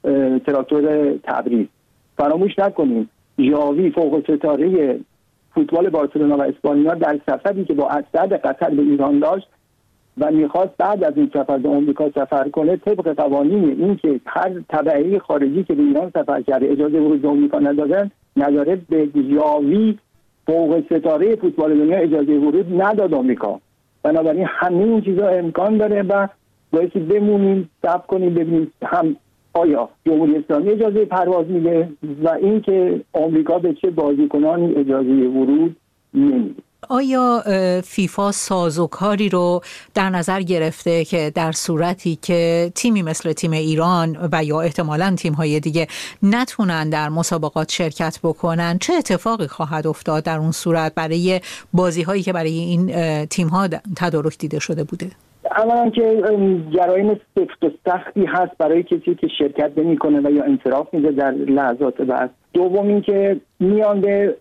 تراکتور تبریز. فراموش نکنیم ژاوی فوق ستاره فوتبال بارسلونا و اسپانیا در سفری که با اسد قطر به ایران داشت و میخواست بعد از این سفر به آمریکا سفر کنه، طبق قوانین این که هر تبعی خارجی که به ایران سفر کرده اجازه ورود به آمریکا ندادن نداره، به ژاوی فوق ستاره فوتبال دنیا اجازه ورود نداد آمریکا. بنابراین همه این چیزا امکان داره و بایستی بمونیم صبر کنیم ببینیم هم آیا جمهوری اسلامی اجازه پرواز میده و اینکه آمریکا به چه بازیکنانی اجازه ورود نمیده. آیا فیفا سازوکاری رو در نظر گرفته که در صورتی که تیمی مثل تیم ایران و یا احتمالاً تیم‌های دیگه نتونن در مسابقات شرکت بکنن، چه اتفاقی خواهد افتاد در اون صورت برای بازی‌هایی که برای این تیم‌ها تدارک دیده شده بوده؟ اولا که جرایم سفت و سختی هست برای کسی که شرکت نمی‌کنه و یا انصراف میده در لحظات بعد. دوم این که میان به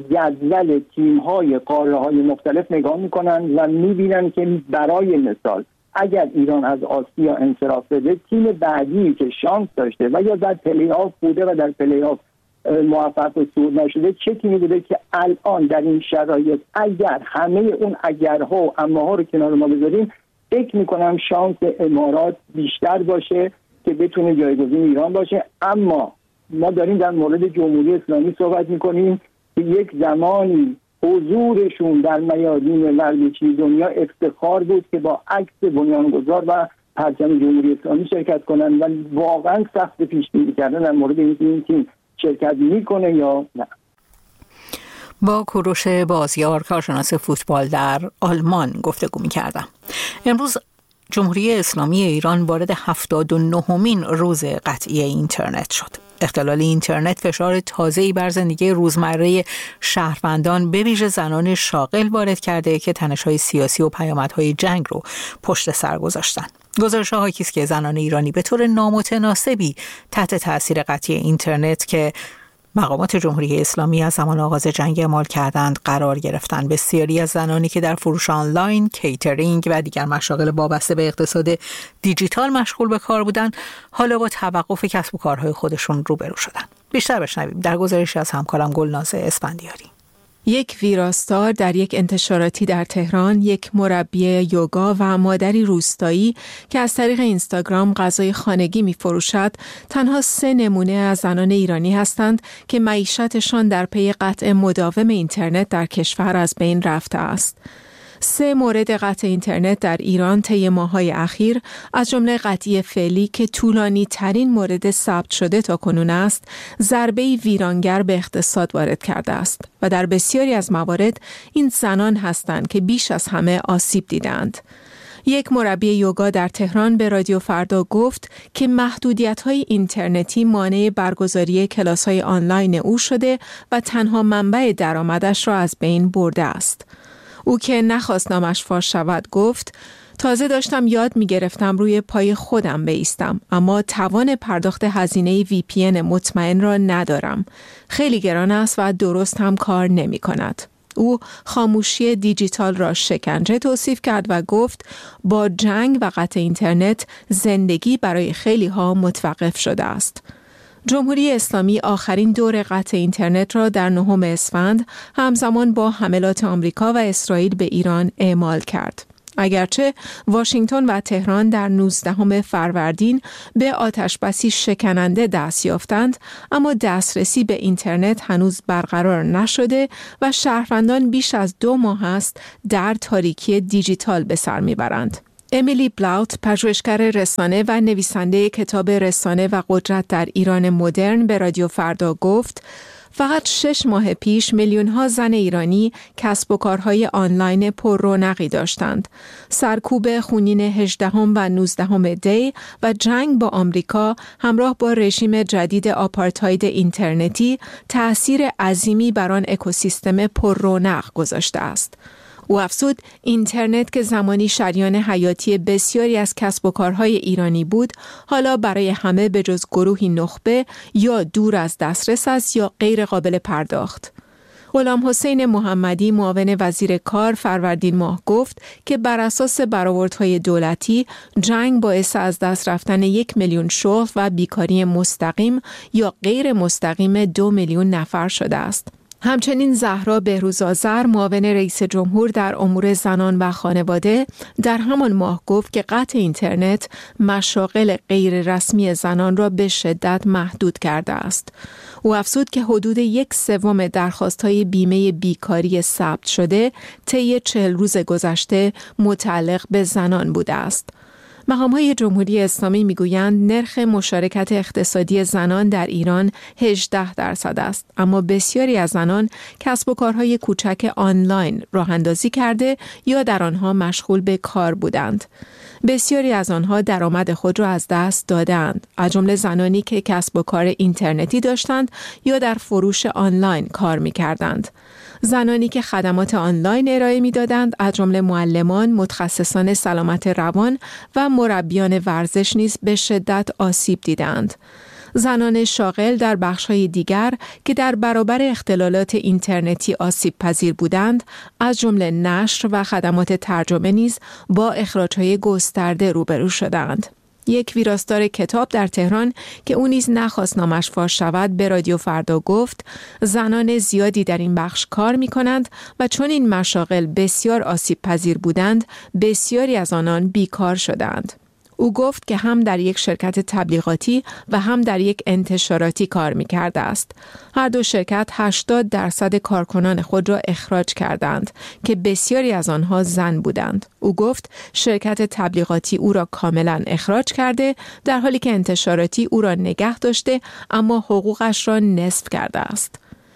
جدول تیم‌های قاره‌های مختلف نگاه می‌کنن و می‌بینن که برای مثال اگر ایران از آسیا انصراف بده، تیم بعدی که شانس داشته و یا در پلی آف بوده و در پلی آف موفق به صعود نشده چه تیمی بوده که الان در این شرایط اگر همه اون اگرها و اماها رو کنار ما بذاریم، فکر می‌کنم شانس امارات بیشتر باشه که بتونه جایگزین ایران باشه. اما ما داریم در مورد جمهوری اسلامی صحبت می‌کنیم که یک زمانی حضورشون در میادین ورزشی دنیا افتخار بود که با عکس بنیانگذار و پرچم جمهوری اسلامی شرکت کنن و واقعا سخت پیش بینی کردن در مورد اینکه این تیم شرکت میکنه یا نه. با کوروش بازیار، کارشناس فوتبال در آلمان گفتگو می‌کردم. امروز جمهوری اسلامی ایران وارد هفتاد و نهمین روز قطعی اینترنت شد. اختلال اینترنت فشار تازه‌ای بر زندگی روزمره شهروندان به ویژه زنان شاغل وارد کرده که تنش‌های سیاسی و پیامدهای جنگ رو پشت سر گذاشتن. گزارش‌ها حاکی است که زنان ایرانی به طور نامتناسبی تحت تأثیر قطعی اینترنت که مقامات جمهوری اسلامی از زمان آغاز جنگ اعمال کردند قرار گرفتند. بسیاری از زنانی که در فروش آنلاین، کیترینگ و دیگر مشاغل وابسته به اقتصاد دیجیتال مشغول به کار بودند، حالا با توقف کسب و کارهای خودشون روبرو شدند. بیشتر بشنویم در گزارشی از همکارم گلناز اسفندیاری. یک ویراستار در یک انتشاراتی در تهران، یک مربی یوگا و مادری روستایی که از طریق اینستاگرام غذای خانگی می فروشد، تنها سه نمونه از زنان ایرانی هستند که معیشتشان در پی قطع مداوم اینترنت در کشور از بین رفته است. سه مورد قطع اینترنت در ایران طی ماه‌های اخیر، از جمله قطعی فعلی که طولانی ترین مورد ثبت شده تا کنون است، ضربه‌ای ویرانگر به اقتصاد وارد کرده است و در بسیاری از موارد این زنان هستند که بیش از همه آسیب دیدند. یک مربی یوگا در تهران به رادیو فردا گفت که محدودیت‌های اینترنتی مانع برگزاری کلاس‌های آنلاین او شده و تنها منبع درآمدش را از بین برده است. او که نخواست نامش فاش شود گفت: تازه داشتم یاد می گرفتم روی پای خودم بایستم، اما توان پرداخت هزینه وی پی ان مطمئن را ندارم. خیلی گران است و درست هم کار نمی کند. او خاموشی دیجیتال را شکنجه توصیف کرد و گفت با جنگ و قطع اینترنت زندگی برای خیلی ها متوقف شده است. جمهوری اسلامی آخرین دور قطع اینترنت را در نهم اسفند همزمان با حملات آمریکا و اسرائیل به ایران اعمال کرد. اگرچه واشنگتن و تهران در نوزدهم فروردین به آتشبسی شکننده دست یافتند، اما دسترسی به اینترنت هنوز برقرار نشده و شهروندان بیش از دو ماه است در تاریکی دیجیتال به سر میبرند. امیلی بلاوت، پژوهشگر رسانه و نویسنده کتاب رسانه و قدرت در ایران مدرن، به رادیو فردا گفت: فقط شش ماه پیش میلیون ها زن ایرانی کسب و کارهای آنلاین پر رونقی داشتند. سرکوب خونین هجدهم و نوزدهم دی و جنگ با آمریکا همراه با رژیم جدید آپارتاید اینترنتی تأثیر عظیمی بر آن اکوسیستم پر رونق گذاشته است. او افزود اینترنت که زمانی شریان حیاتی بسیاری از کسب و کارهای ایرانی بود، حالا برای همه به جز گروهی نخبه یا دور از دسترس است یا غیر قابل پرداخت. غلام حسین محمدی، معاون وزیر کار، فروردین ماه گفت که بر اساس برآوردهای دولتی جنگ باعث از دست رفتن یک میلیون شغل و بیکاری مستقیم یا غیر مستقیم دو میلیون نفر شده است. همچنین زهرا بهروزآذر، معاون رئیس جمهور در امور زنان و خانواده، در همان ماه گفت که قطع اینترنت مشاغل غیر رسمی زنان را به شدت محدود کرده است. او افزود که حدود یک سوم درخواست‌های بیمه بیکاری ثبت شده طی چهل روز گذشته متعلق به زنان بوده است. مقام‌های جمهوری اسلامی میگویند نرخ مشارکت اقتصادی زنان در ایران هجده درصد است، اما بسیاری از زنان کسب و کارهای کوچک آنلاین راه اندازی کرده یا در آنها مشغول به کار بودند. بسیاری از آنها درآمد خود را از دست دادند، از جمله زنانی که کسب و کار اینترنتی داشتند یا در فروش آنلاین کار می‌کردند. زنانی که خدمات آنلاین ارائه می‌دادند، از جمله معلمان، متخصصان سلامت روان و مربیان ورزش نیز به شدت آسیب دیدند. زنان شاغل در بخش‌های دیگر که در برابر اختلالات اینترنتی آسیب پذیر بودند، از جمله نشر و خدمات ترجمه نیز با اخراج‌های گسترده روبرو شدند. یک ویراستار کتاب در تهران که او نیز نخواست نامش فاش شود به رادیو فردا گفت زنان زیادی در این بخش کار می کنند و چون این مشاغل بسیار آسیب پذیر بودند بسیاری از آنان بیکار شدند. او گفت که هم در یک شرکت تبلیغاتی و هم در یک انتشاراتی کار می کرده است. هر دو شرکت هشتاد درصد کارکنان خود را اخراج کردند که بسیاری از آنها زن بودند. او گفت شرکت تبلیغاتی او را کاملا اخراج کرده در حالی که انتشاراتی او را نگه داشته اما حقوقش را نصف کرده است.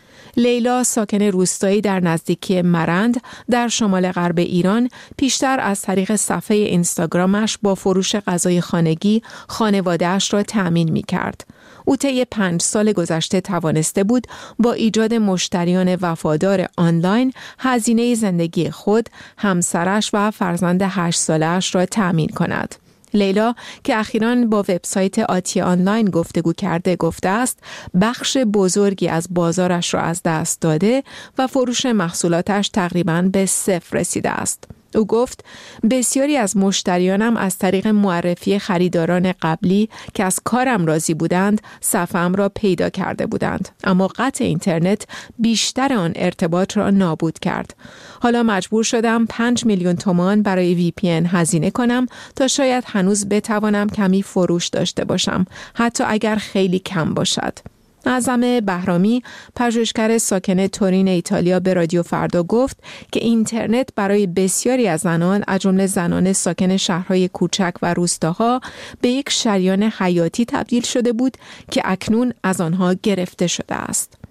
لیلا، ساکن روستایی در نزدیکی مرند در شمال غرب ایران، پیشتر از طریق صفحه اینستاگرامش با فروش غذای خانگی خانواده‌اش را تأمین می‌کرد. او طی پنج سال گذشته توانسته بود با ایجاد مشتریان وفادار آنلاین هزینه زندگی خود، همسرش و فرزند هشت ساله‌اش را تأمین کند. لیلا که اخیراً با وبسایت آتی آنلاین گفتگو کرده گفته است بخش بزرگی از بازارش را از دست داده و فروش محصولاتش تقریباً به صفر رسیده است. او گفت بسیاری از مشتریانم از طریق معرفی خریداران قبلی که از کارم راضی بودند صفحه‌ام را پیدا کرده بودند، اما قطع اینترنت بیشتر آن ارتباط را نابود کرد. حالا مجبور شدم پنج میلیون تومان برای وی پی ان هزینه کنم تا شاید هنوز بتوانم کمی فروش داشته باشم، حتی اگر خیلی کم باشد. اعظم بهرامی، پژوهشگر ساکن تورین ایتالیا، به رادیو فردا گفت که اینترنت برای بسیاری از زنان، از جمله زنان ساکن شهرهای کوچک و روستاها، به یک شریان حیاتی تبدیل شده بود که اکنون از آنها گرفته شده است.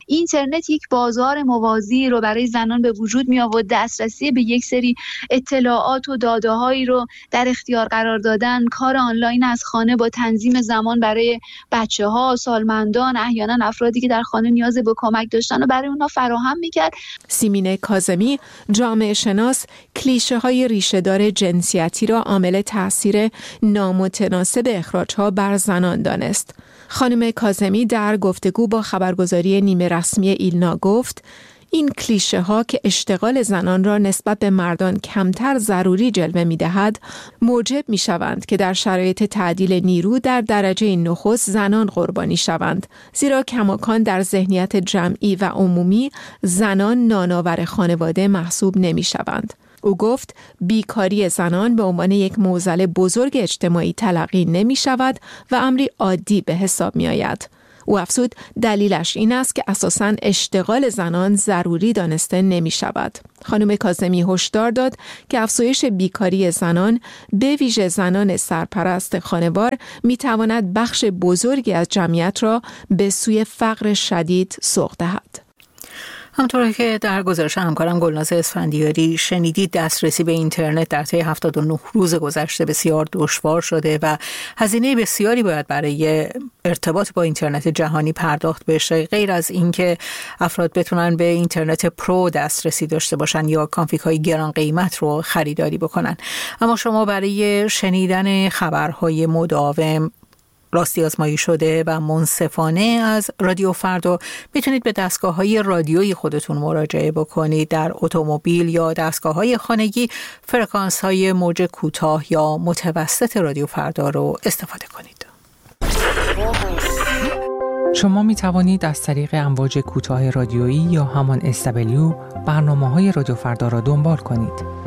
اینترنت یک بازار موازی رو برای زنان به وجود می آورد، دسترسی به یک سری اطلاعات و داده هایی رو در اختیار قرار دادن، کار آنلاین از خانه با تنظیم زمان برای بچه ها، سالمندان، احیانا افرادی که در خانه نیاز به کمک داشتن و برای اونها فراهم میکرد. سیمین کاظمی، جامعه شناس، کلیشه های ریشه دار جنسیتی را عامل تاثیر نامتناسب اخراج‌ها بر زنان دانست. خانم کاظمی در گفتگو با خبرگزاری نیمه رسمی ایلنا گفت این کلیشه ها که اشتغال زنان را نسبت به مردان کمتر ضروری جلوه می دهد، موجب می شوند که در شرایط تعدیل نیرو در درجه نخست زنان قربانی شوند، زیرا کماکان در ذهنیت جمعی و عمومی زنان نانآور خانواده محسوب نمی شوند. او گفت بیکاری زنان به عنوان یک معضل بزرگ اجتماعی تلقی نمی شود و امری عادی به حساب می آید. او افزود دلیلش این است که اساساً اشتغال زنان ضروری دانسته نمی شود. خانم کاظمی هشدار داد که افزایش بیکاری زنان به ویژه زنان سرپرست خانوار می تواند بخش بزرگی از جمعیت را به سوی فقر شدید سوق دهد. همطور که در گزارش همکارم گلناز اسفندیاری شنیدید، دسترسی به اینترنت در طی هفتاد و نه روز گذشته بسیار دشوار شده و هزینه بسیاری باید برای ارتباط با اینترنت جهانی پرداخت بشه، غیر از اینکه افراد بتونن به اینترنت پرو دسترسی داشته باشن یا کانفیگ های گران قیمت رو خریداری بکنن. اما شما برای شنیدن خبرهای مداوم، راستی آزمایی شده و منصفانه از رادیو فردا میتونید به دستگاه‌های رادیویی خودتون مراجعه بکنید. در اتومبیل یا دستگاه‌های خانگی فرکانس‌های موج کوتاه یا متوسط رادیو فردا رو استفاده کنید. شما می توانید از طریق امواج کوتاه رادیویی یا همان اس دبلیو برنامه‌های رادیو فردا را دنبال کنید.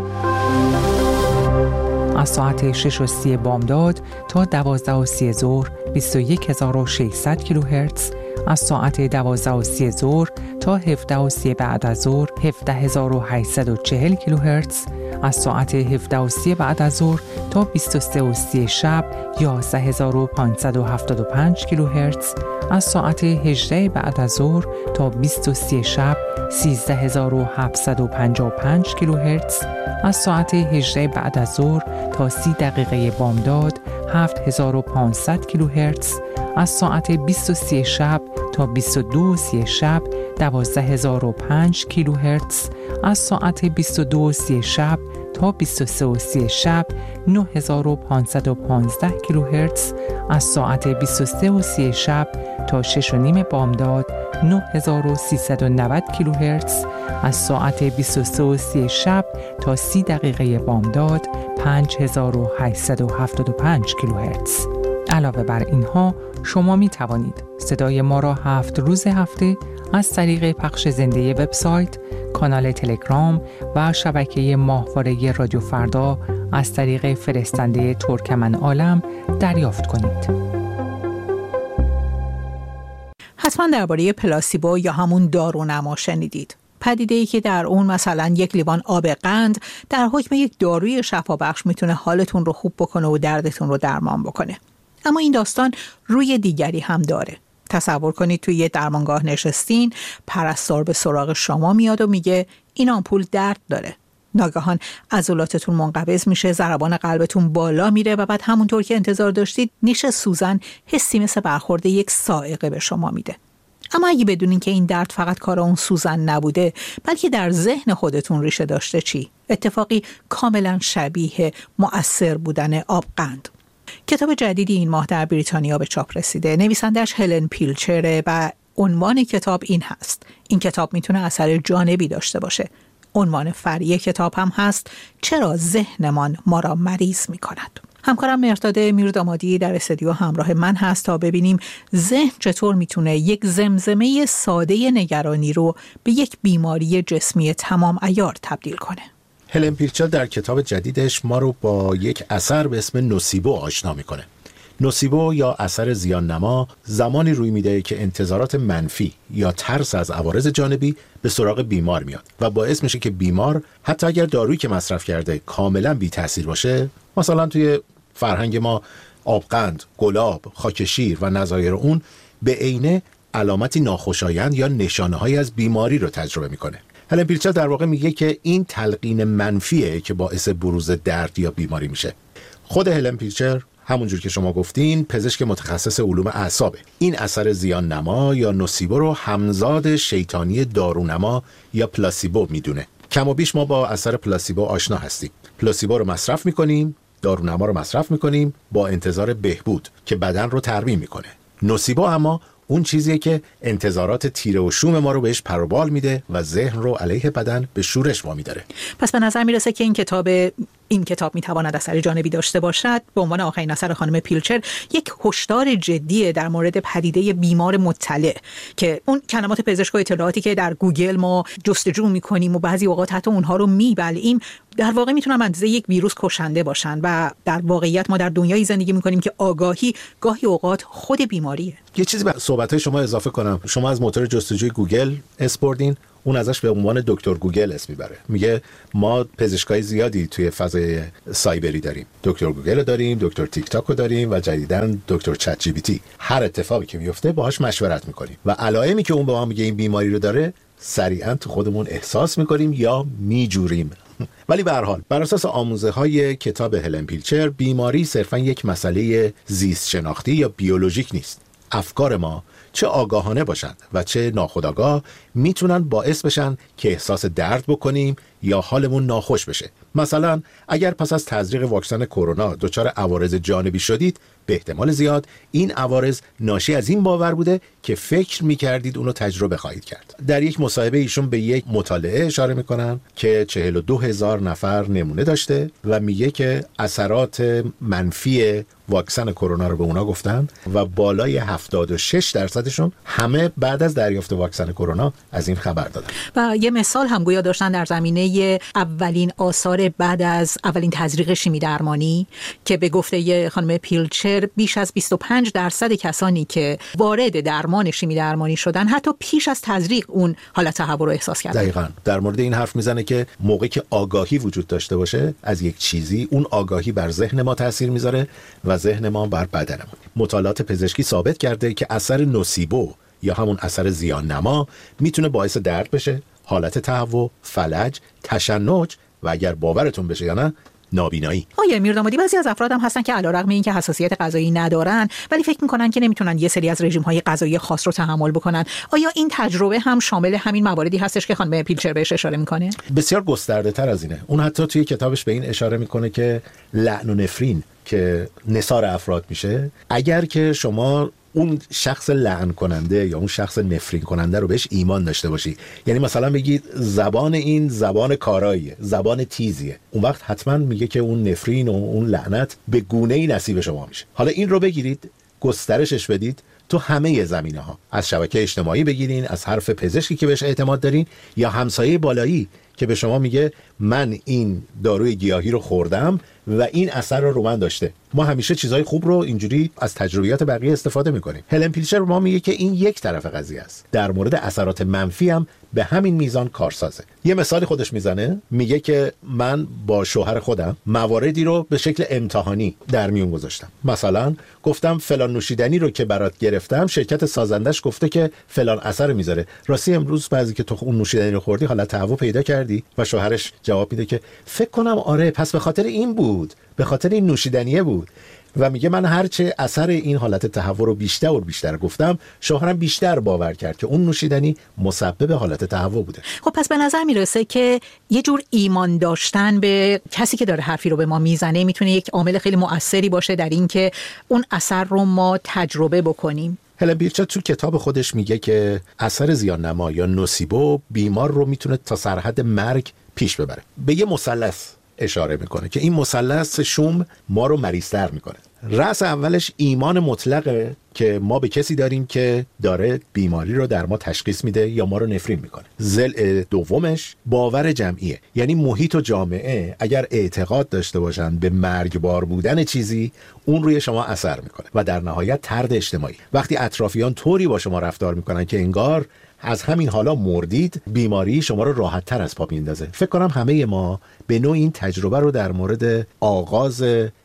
از ساعت شش و سی بامداد تا دوازده و سی ظهر بیست و یک هزار و ششصد کیلوهرتز، از ساعت دوازده و سی ظهر تا هفده و سی بعد از ظهر هفده هزار و هشتصد و چهل کیلوهرتز، از ساعت هفده و سی بعد از ظهر تا بیست و سه و سی شب یازده هزار و پانصد و هفتاد و پنج کیلوهرتز، از ساعت هجده بعد از ظهر تا بیست و سه شب سیزده هزار و هفتصد و پنجاه و پنج کیلوهرتز، از ساعت هجده بعد از ظهر تا سی دقیقه بامداد هفت هزار و پانصد کیلوهرتز، از ساعت بیست و سه شب تا بیست و دو و سی شب دوازده هزار و پنج کیلوهرتز، از ساعت بیست و دو و سی شب تا بیست و سه و سی شب نه هزار و پانصد و پانزده کیلوهرتز، از ساعت بیست و سه و سی شب تا شش و نیم بامداد نه هزار و سیصد و نود کیلوهرتز، از ساعت بیست و سه و سی شب تا سی دقیقه بامداد پنج هزار و هشتصد و هفتاد و پنج کیلوهرتز. علاوه بر اینها شما می توانید صدای ما را هفت روز هفته از طریق پخش زنده وبسایت، کانال تلگرام و شبکه ماهواره رادیو فردا از طریق فرستنده ترکمن عالم دریافت کنید. حتما درباره پلاسیبو یا همون دارونما شنیدید. پدیده‌ای که در اون مثلا یک لیوان آب قند در حکم یک داروی شفابخش میتونه حالتون رو خوب بکنه و دردتون رو درمان بکنه. اما این داستان روی دیگری هم داره. تصور کنید توی یه درمانگاه نشستین، پرستار به سراغ شما میاد و میگه این آمپول درد داره. ناگهان عضلاتتون منقبض میشه، ضربان قلبتون بالا میره و بعد همونطور که انتظار داشتید نیش سوزن حسی مثل برخورد یک صاعقه به شما میده. اما اگه بدونین که این درد فقط کار اون سوزن نبوده، بلکه در ذهن خودتون ریشه داشته، چی؟ اتفاقی کاملا شبیه مؤثر بودن آبقند. کتاب جدیدی این ماه در بریتانیا به چاپ رسیده. نویسندش هلن پیلچره و عنوان کتاب این هست: این کتاب میتونه اثر جانبی داشته باشه. عنوان فرعی کتاب هم هست: چرا ذهنمان ما را مریض میکند. همکارم مرداد میردامادی در استودیو همراه من هست تا ببینیم ذهن چطور میتونه یک زمزمه ساده نگرانی رو به یک بیماری جسمی تمام عیار تبدیل کنه. هلن پیلچر در کتاب جدیدش ما رو با یک اثر به اسم نوسیبو آشنا میکنه. نوسیبو یا اثر زیان نما زمانی روی میده که انتظارات منفی یا ترس از عوارض جانبی به سراغ بیمار میاد و باعث میشه که بیمار حتی اگر دارویی که مصرف کرده کاملا بی تاثیر باشه، مثلا توی فرهنگ ما آبقند، گلاب، خاک شیر و نظایر اون، به عینه علامتی ناخوشایند یا نشانه‌هایی از بیماری رو تجربه میکنه. هلن پیلچر در واقع میگه که این تلقین منفیه که باعث بروز درد یا بیماری میشه. خود هلن پیلچر همونجور که شما گفتین پزشک متخصص علوم اعصابه. این اثر زیان نما یا نوسیبو رو همزاد شیطانی دارونما یا پلاسیبو میدونه. کم و بیش ما با اثر پلاسیبو آشنا هستیم. پلاسیبو رو مصرف میکنیم، دارونما رو مصرف میکنیم با انتظار بهبود که بدن رو ترمیم میکنه. نوسیبو اما اون چیزیه که انتظارات تیره و شوم ما رو بهش پروبال میده و ذهن رو علیه بدن به شورش وامی داره. پس به نظر میرسه که این کتاب این کتاب میتواند اثر جانبی داشته باشد. به عنوان آخرین اثر خانم پیلچر یک هشدار جدیه در مورد پدیده بیمار مطلع که اون کلمات پزشک و اطلاعاتی که در گوگل ما جستجو میکنیم و بعضی اوقات حتی اونها رو میبلعیم در واقع میتونن اندازه یک ویروس کشنده باشن و در واقعیت ما در دنیایی زندگی میکنیم که آگاهی گاهی اوقات خود بیماریه. یه چیزی به صحبت‌های شما اضافه کنم. شما از موتور جستجوی گوگل اسپوردین، اون ازش به عنوان دکتر گوگل اسم میبره. میگه ما پزشکای زیادی توی فضای سایبری داریم. دکتر گوگل رو داریم، دکتر تیک تاک رو داریم و جدیداً دکتر چت جی پی تی. هر اتفاقی که میفته باهاش مشورت میکنیم و علائمی که اون به ما میگه این بیماری رو داره سریعاً تو خودمون احساس میکنیم یا میجوریم. ولی به هر حال بر اساس آموزه‌های کتاب هلن پیلچر بیماری صرفاً یک مسئله زیست شناختی یا بیولوژیک نیست. افکار ما چه آگاهانه باشند و چه ناخودآگاه میتونن باعث بشن که احساس درد بکنیم یا حالمون ناخوش بشه. مثلا اگر پس از تزریق واکسن کرونا دچار عوارض جانبی شدید، به احتمال زیاد این عوارض ناشی از این باور بوده که فکر میکردید اونو تجربه خواهید کرد. در یک مصاحبه ایشون به یک مطالعه اشاره میکنن که چهل و دو هزار نفر نمونه داشته و میگه که اثرات منفی واکسن کرونا رو به اونا گفتن و بالای هفتاد و شش درصدشون همه بعد از دریافت واکسن کرونا از این خبر دادن. و یه مثال هم گویا داشتن در زمینه اولین آثار بعد از اولین تزریق شیمی درمانی که به گفته خانم پیلچر بیش از بیست و پنج درصد کسانی که وارد درمان شیمی درمانی شدن حتی پیش از تزریق اون حالت تهوع رو احساس کردن. دقیقاً در مورد این حرف میزنه که موقعی که آگاهی وجود داشته باشه از یک چیزی، اون آگاهی بر ذهن ما تاثیر میذاره و ذهن ما بر بدنمون. مطالعات پزشکی ثابت کرده که اثر نوسیبو یا همون اثر زیان نما میتونه باعث درد بشه، حالت تهوع، فلج، تشنج و اگر باورتون بشه یا نه نابینایی. آیه میردامادی بعضی از افراد هم هستن که علیرغم اینکه حساسیت غذایی ندارن ولی فکر میکنن که نمیتونن یه سری از رژیم‌های غذایی خاص رو تحمل بکنن. آیا این تجربه هم شامل همین مواردی هستش که خانم پیلچر بهش اشاره میکنه؟ بسیار گسترده تر از اینه. اون حتی توی کتابش به این اشاره میکنه که لعن و نفرین که نثار افراد میشه، اگر که شما اون شخص لعن کننده یا اون شخص نفرین کننده رو بهش ایمان داشته باشی، یعنی مثلا بگید زبان این زبان کاراییه، زبان تیزیه، اون وقت حتما میگه که اون نفرین و اون لعنت به گونه‌ای نصیب شما میشه. حالا این رو بگیرید گسترشش بدید تو همه زمینه ها، از شبکه اجتماعی بگیرین، از حرف پزشکی که بهش اعتماد دارین یا همسایه بالایی که به شما میگه من این داروی گیاهی رو خوردم و این اثر رو رو من داشته. ما همیشه چیزای خوب رو اینجوری از تجربیات بقیه استفاده میکنیم. هلن پیلچر ما میگه که این یک طرف قضیه است. در مورد اثرات منفی هم به همین میزان کارسازه. یه مثالی خودش میزنه، میگه که من با شوهر خودم مواردی رو به شکل امتحانی در میون گذاشتم. مثلا گفتم فلان نوشیدنی رو که برات گرفتم شرکت سازندش گفته که فلان اثر میذاره. راستی امروز بعضی که تو اون نوشیدنی رو خوردی حالت تهوع پیدا کردی؟ و شوهرش جواب میده که فکر کنم آره، پس به خاطر این بود، به خاطر این نوشیدنیه بود. و میگه من هرچه اثر این حالت تهوع رو بیشتر و بیشتر گفتم، شوهرم بیشتر باور کرد که اون نوشیدنی مسبب حالت تهوع بوده. خب پس به نظر میرسه که یه جور ایمان داشتن به کسی که داره حرفی رو به ما میزنه میتونه یک عامل خیلی مؤثری باشه در این که اون اثر رو ما تجربه بکنیم. هلن پیلچر تو کتاب خودش میگه که اثر زیان نما یا نوسیبو بیمار رو میتونه تا سرحد مرگ پیش ببره. به یه مثلث اشاره میکنه که این مثلث شوم ما رو مریض‌تر میکنه. رأس اولش ایمان مطلقه که ما به کسی داریم که داره بیماری رو در ما تشخیص میده یا ما رو نفرین میکنه. ضلع دومش باور جمعیه، یعنی محیط و جامعه اگر اعتقاد داشته باشن به مرگبار بودن چیزی، اون روی شما اثر میکنه. و در نهایت طرد اجتماعی، وقتی اطرافیان طوری با شما رفتار میکنن که انگار از همین حالا مردید، بیماری شما رو راحت تر از پا میندازه. فکر کنم همه ما به نوع این تجربه رو در مورد آغاز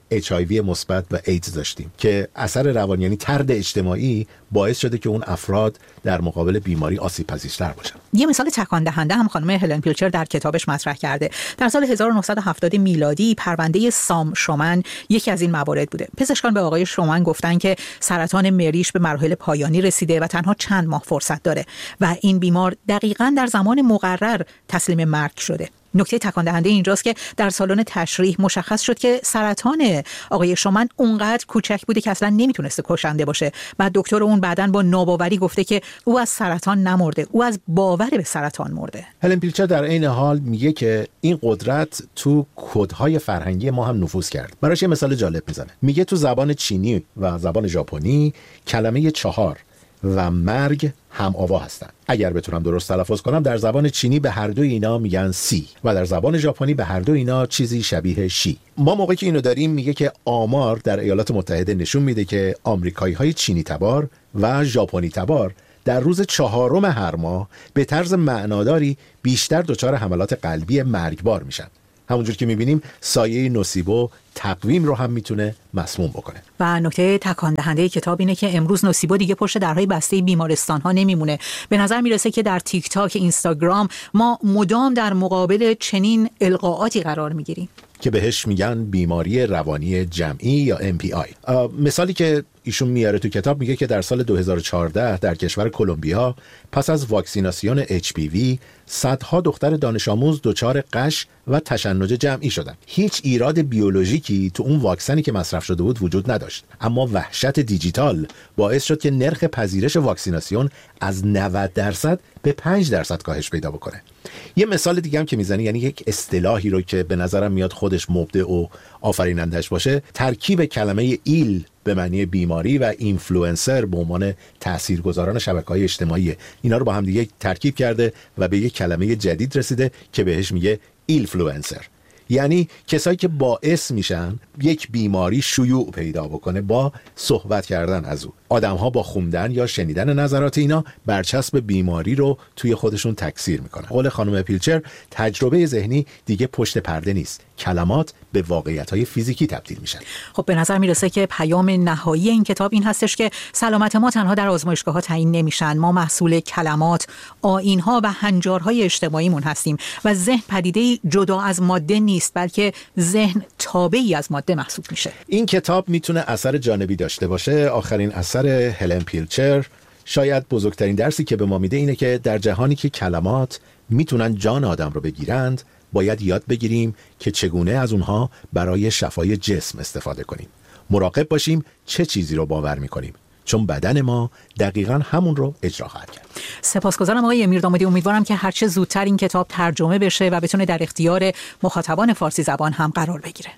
اچ آی وی مثبت و ایدز داشتیم که اثر روانی یعنی طرد اجتماعی باعث شده که اون افراد در مقابل بیماری آسیب پذیرتر باشن. یه مثال تکان دهنده هم خانم هلن پیلچر در کتابش مطرح کرده. در سال هزار و نهصد و هفتاد میلادی پرونده سام شومن یکی از این موارد بوده. پزشکان به آقای شومن گفتن که سرطان مریش به مراحل پایانی رسیده و تنها چند ماه فرصت داره و این بیمار دقیقاً در زمان مقرر تسلیم مرگ شده. نکته تکان دهنده اینجاست که در سالن تشریح مشخص شد که سرطان آقای شومن اونقدر کوچک بوده که اصلا نمیتونسته کشنده باشه. بعد دکتر اون بعداً با ناباوری گفته که او از سرطان نمرده، او از باور به سرطان مرده. هلن پیلچر در عین حال میگه که این قدرت تو کدهای فرهنگی ما هم نفوذ کرد. براش یه مثال جالب میزنه. میگه تو زبان چینی و زبان ژاپنی کلمه چهار و مرگ هم آوا هستن. اگر بتونم درست تلفظ کنم، در زبان چینی به هر دو اینا میگن سی و در زبان ژاپنی به هر دو اینا چیزی شبیه شی. ما موقعی که اینو داریم میگه که آمار در ایالات متحده نشون میده که آمریکایی‌های چینی تبار و ژاپنی تبار در روز چهارم هر ماه به طرز معناداری بیشتر دچار حملات قلبی مرگبار میشن. همونجور که میبینیم سایه نوسیبو تقویم رو هم میتونه مسموم بکنه. و نکته تکان دهنده کتاب اینه که امروز نوسیبو دیگه پشت درهای بسته بیمارستان ها نمیمونه. به نظر میرسه که در تیک تاک، اینستاگرام ما مدام در مقابل چنین القاءاتی قرار میگیریم که بهش میگن بیماری روانی جمعی یا ام پی آی. مثالی که ایشون میاره تو کتاب میگه که در سال دو هزار و چهارده در کشور کلمبیا پس از واکسیناسیون اچ پی وی صدها دختر دانش آموز دچار غش و تشنج جمعی شدن. هیچ ایراد بیولوژیکی تو اون واکسنی که مصرف شده بود وجود نداشت، اما وحشت دیجیتال باعث شد که نرخ پذیرش واکسیناسیون از نود درصد به پنج درصد کاهش پیدا بکنه. یه مثال دیگه هم که میزنی، یعنی یک اصطلاحی رو که به نظرم میاد خودش مبدع و آفرینندش باشه، ترکیب کلمه ایل به معنی بیماری و اینفلوئنسر به عنوان تاثیرگذاران شبکه‌های اجتماعی، اینا رو با هم دیگه ترکیب کرده و به یک کلمه جدید رسیده که بهش میگه ایلفلوئنسر، یعنی کسایی که باعث میشن یک بیماری شیوع پیدا بکنه با صحبت کردن از او. آدم‌ها با خوندن یا شنیدن نظرات اینا برچسب بیماری رو توی خودشون تکثیر میکنن. قول خانم پیلچر، تجربه ذهنی دیگه پشت پرده نیست، کلمات به واقعیت‌های فیزیکی تبدیل میشن. خب به نظر میرسه که پیام نهایی این کتاب این هستش که سلامت ما تنها در آزمایشگاه‌ها تعیین نمیشن. ما محصول کلمات، آیین‌ها و هنجارهای اجتماعیمون هستیم و ذهن پدیده‌ای جدا از ماده نیست، بلکه ذهن تابعی از ماده محسوب میشه. این کتاب میتونه اثر جانبی داشته باشه. آخرین اثر هلن پیلچر، شاید بزرگترین درسی که به ما میده اینه که در جهانی که کلمات میتونن جان آدم رو بگیرند، باید یاد بگیریم که چگونه از اونها برای شفای جسم استفاده کنیم. مراقب باشیم چه چیزی رو باور میکنیم، چون بدن ما دقیقاً همون رو اجرا خواهد کرد. سپاسگزارم آقای میردامادی. امیدوارم که هرچه زودتر این کتاب ترجمه بشه و بتونه در اختیار مخاطبان فارسی زبان هم قرار بگیره.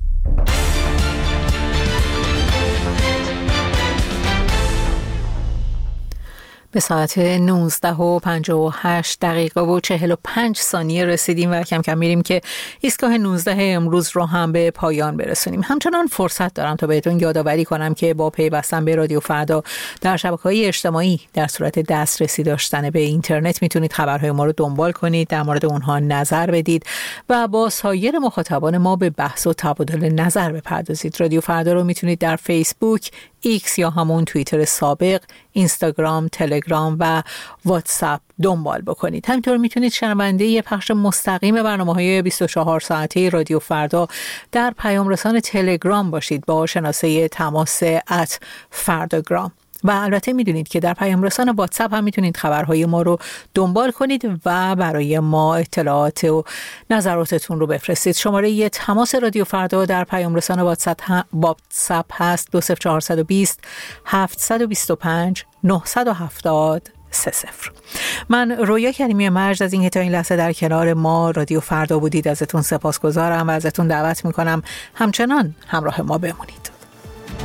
به ساعت نوزده و پنجاه و هشت دقیقه و چهل و پنج ثانیه رسیدیم و کم کم میریم که ایستگاه نوزده امروز رو هم به پایان برسونیم. همچنان فرصت دارم تا بهتون یادآوری کنم که با پیوستن به رادیو فردا در شبکه‌های اجتماعی در صورت دسترسی داشتن به اینترنت میتونید خبرهای ما رو دنبال کنید، در مورد اونها نظر بدید و با سایر مخاطبان ما به بحث و تبادل نظر بپردازید. رادیو فردا رو میتونید در فیسبوک، ایکس یا همون توییتر سابق، اینستاگرام، تلگرام و واتساپ دنبال بکنید. همینطور میتونید شنونده یه پخش مستقیم برنامه‌های بیست و چهار ساعته رادیو فردا در پیام رسان تلگرام باشید با شناسه تماس ات فرداگرام. و البته میدونید که در پیام رسان واتساپ هم میتونید خبرهای ما رو دنبال کنید و برای ما اطلاعات و نظراتتون رو بفرستید. شماره یه تماس رادیو فردا در پیام رسان واتساپ هست دو صفر چهار دو صفر هفت دو پنج نه هفت صفر سه صفر. من رویا کریمی مرج از این که تا این لحظه در کنار ما رادیو فردا بودید ازتون سپاسگزارم و ازتون دعوت میکنم همچنان همراه ما بمونید.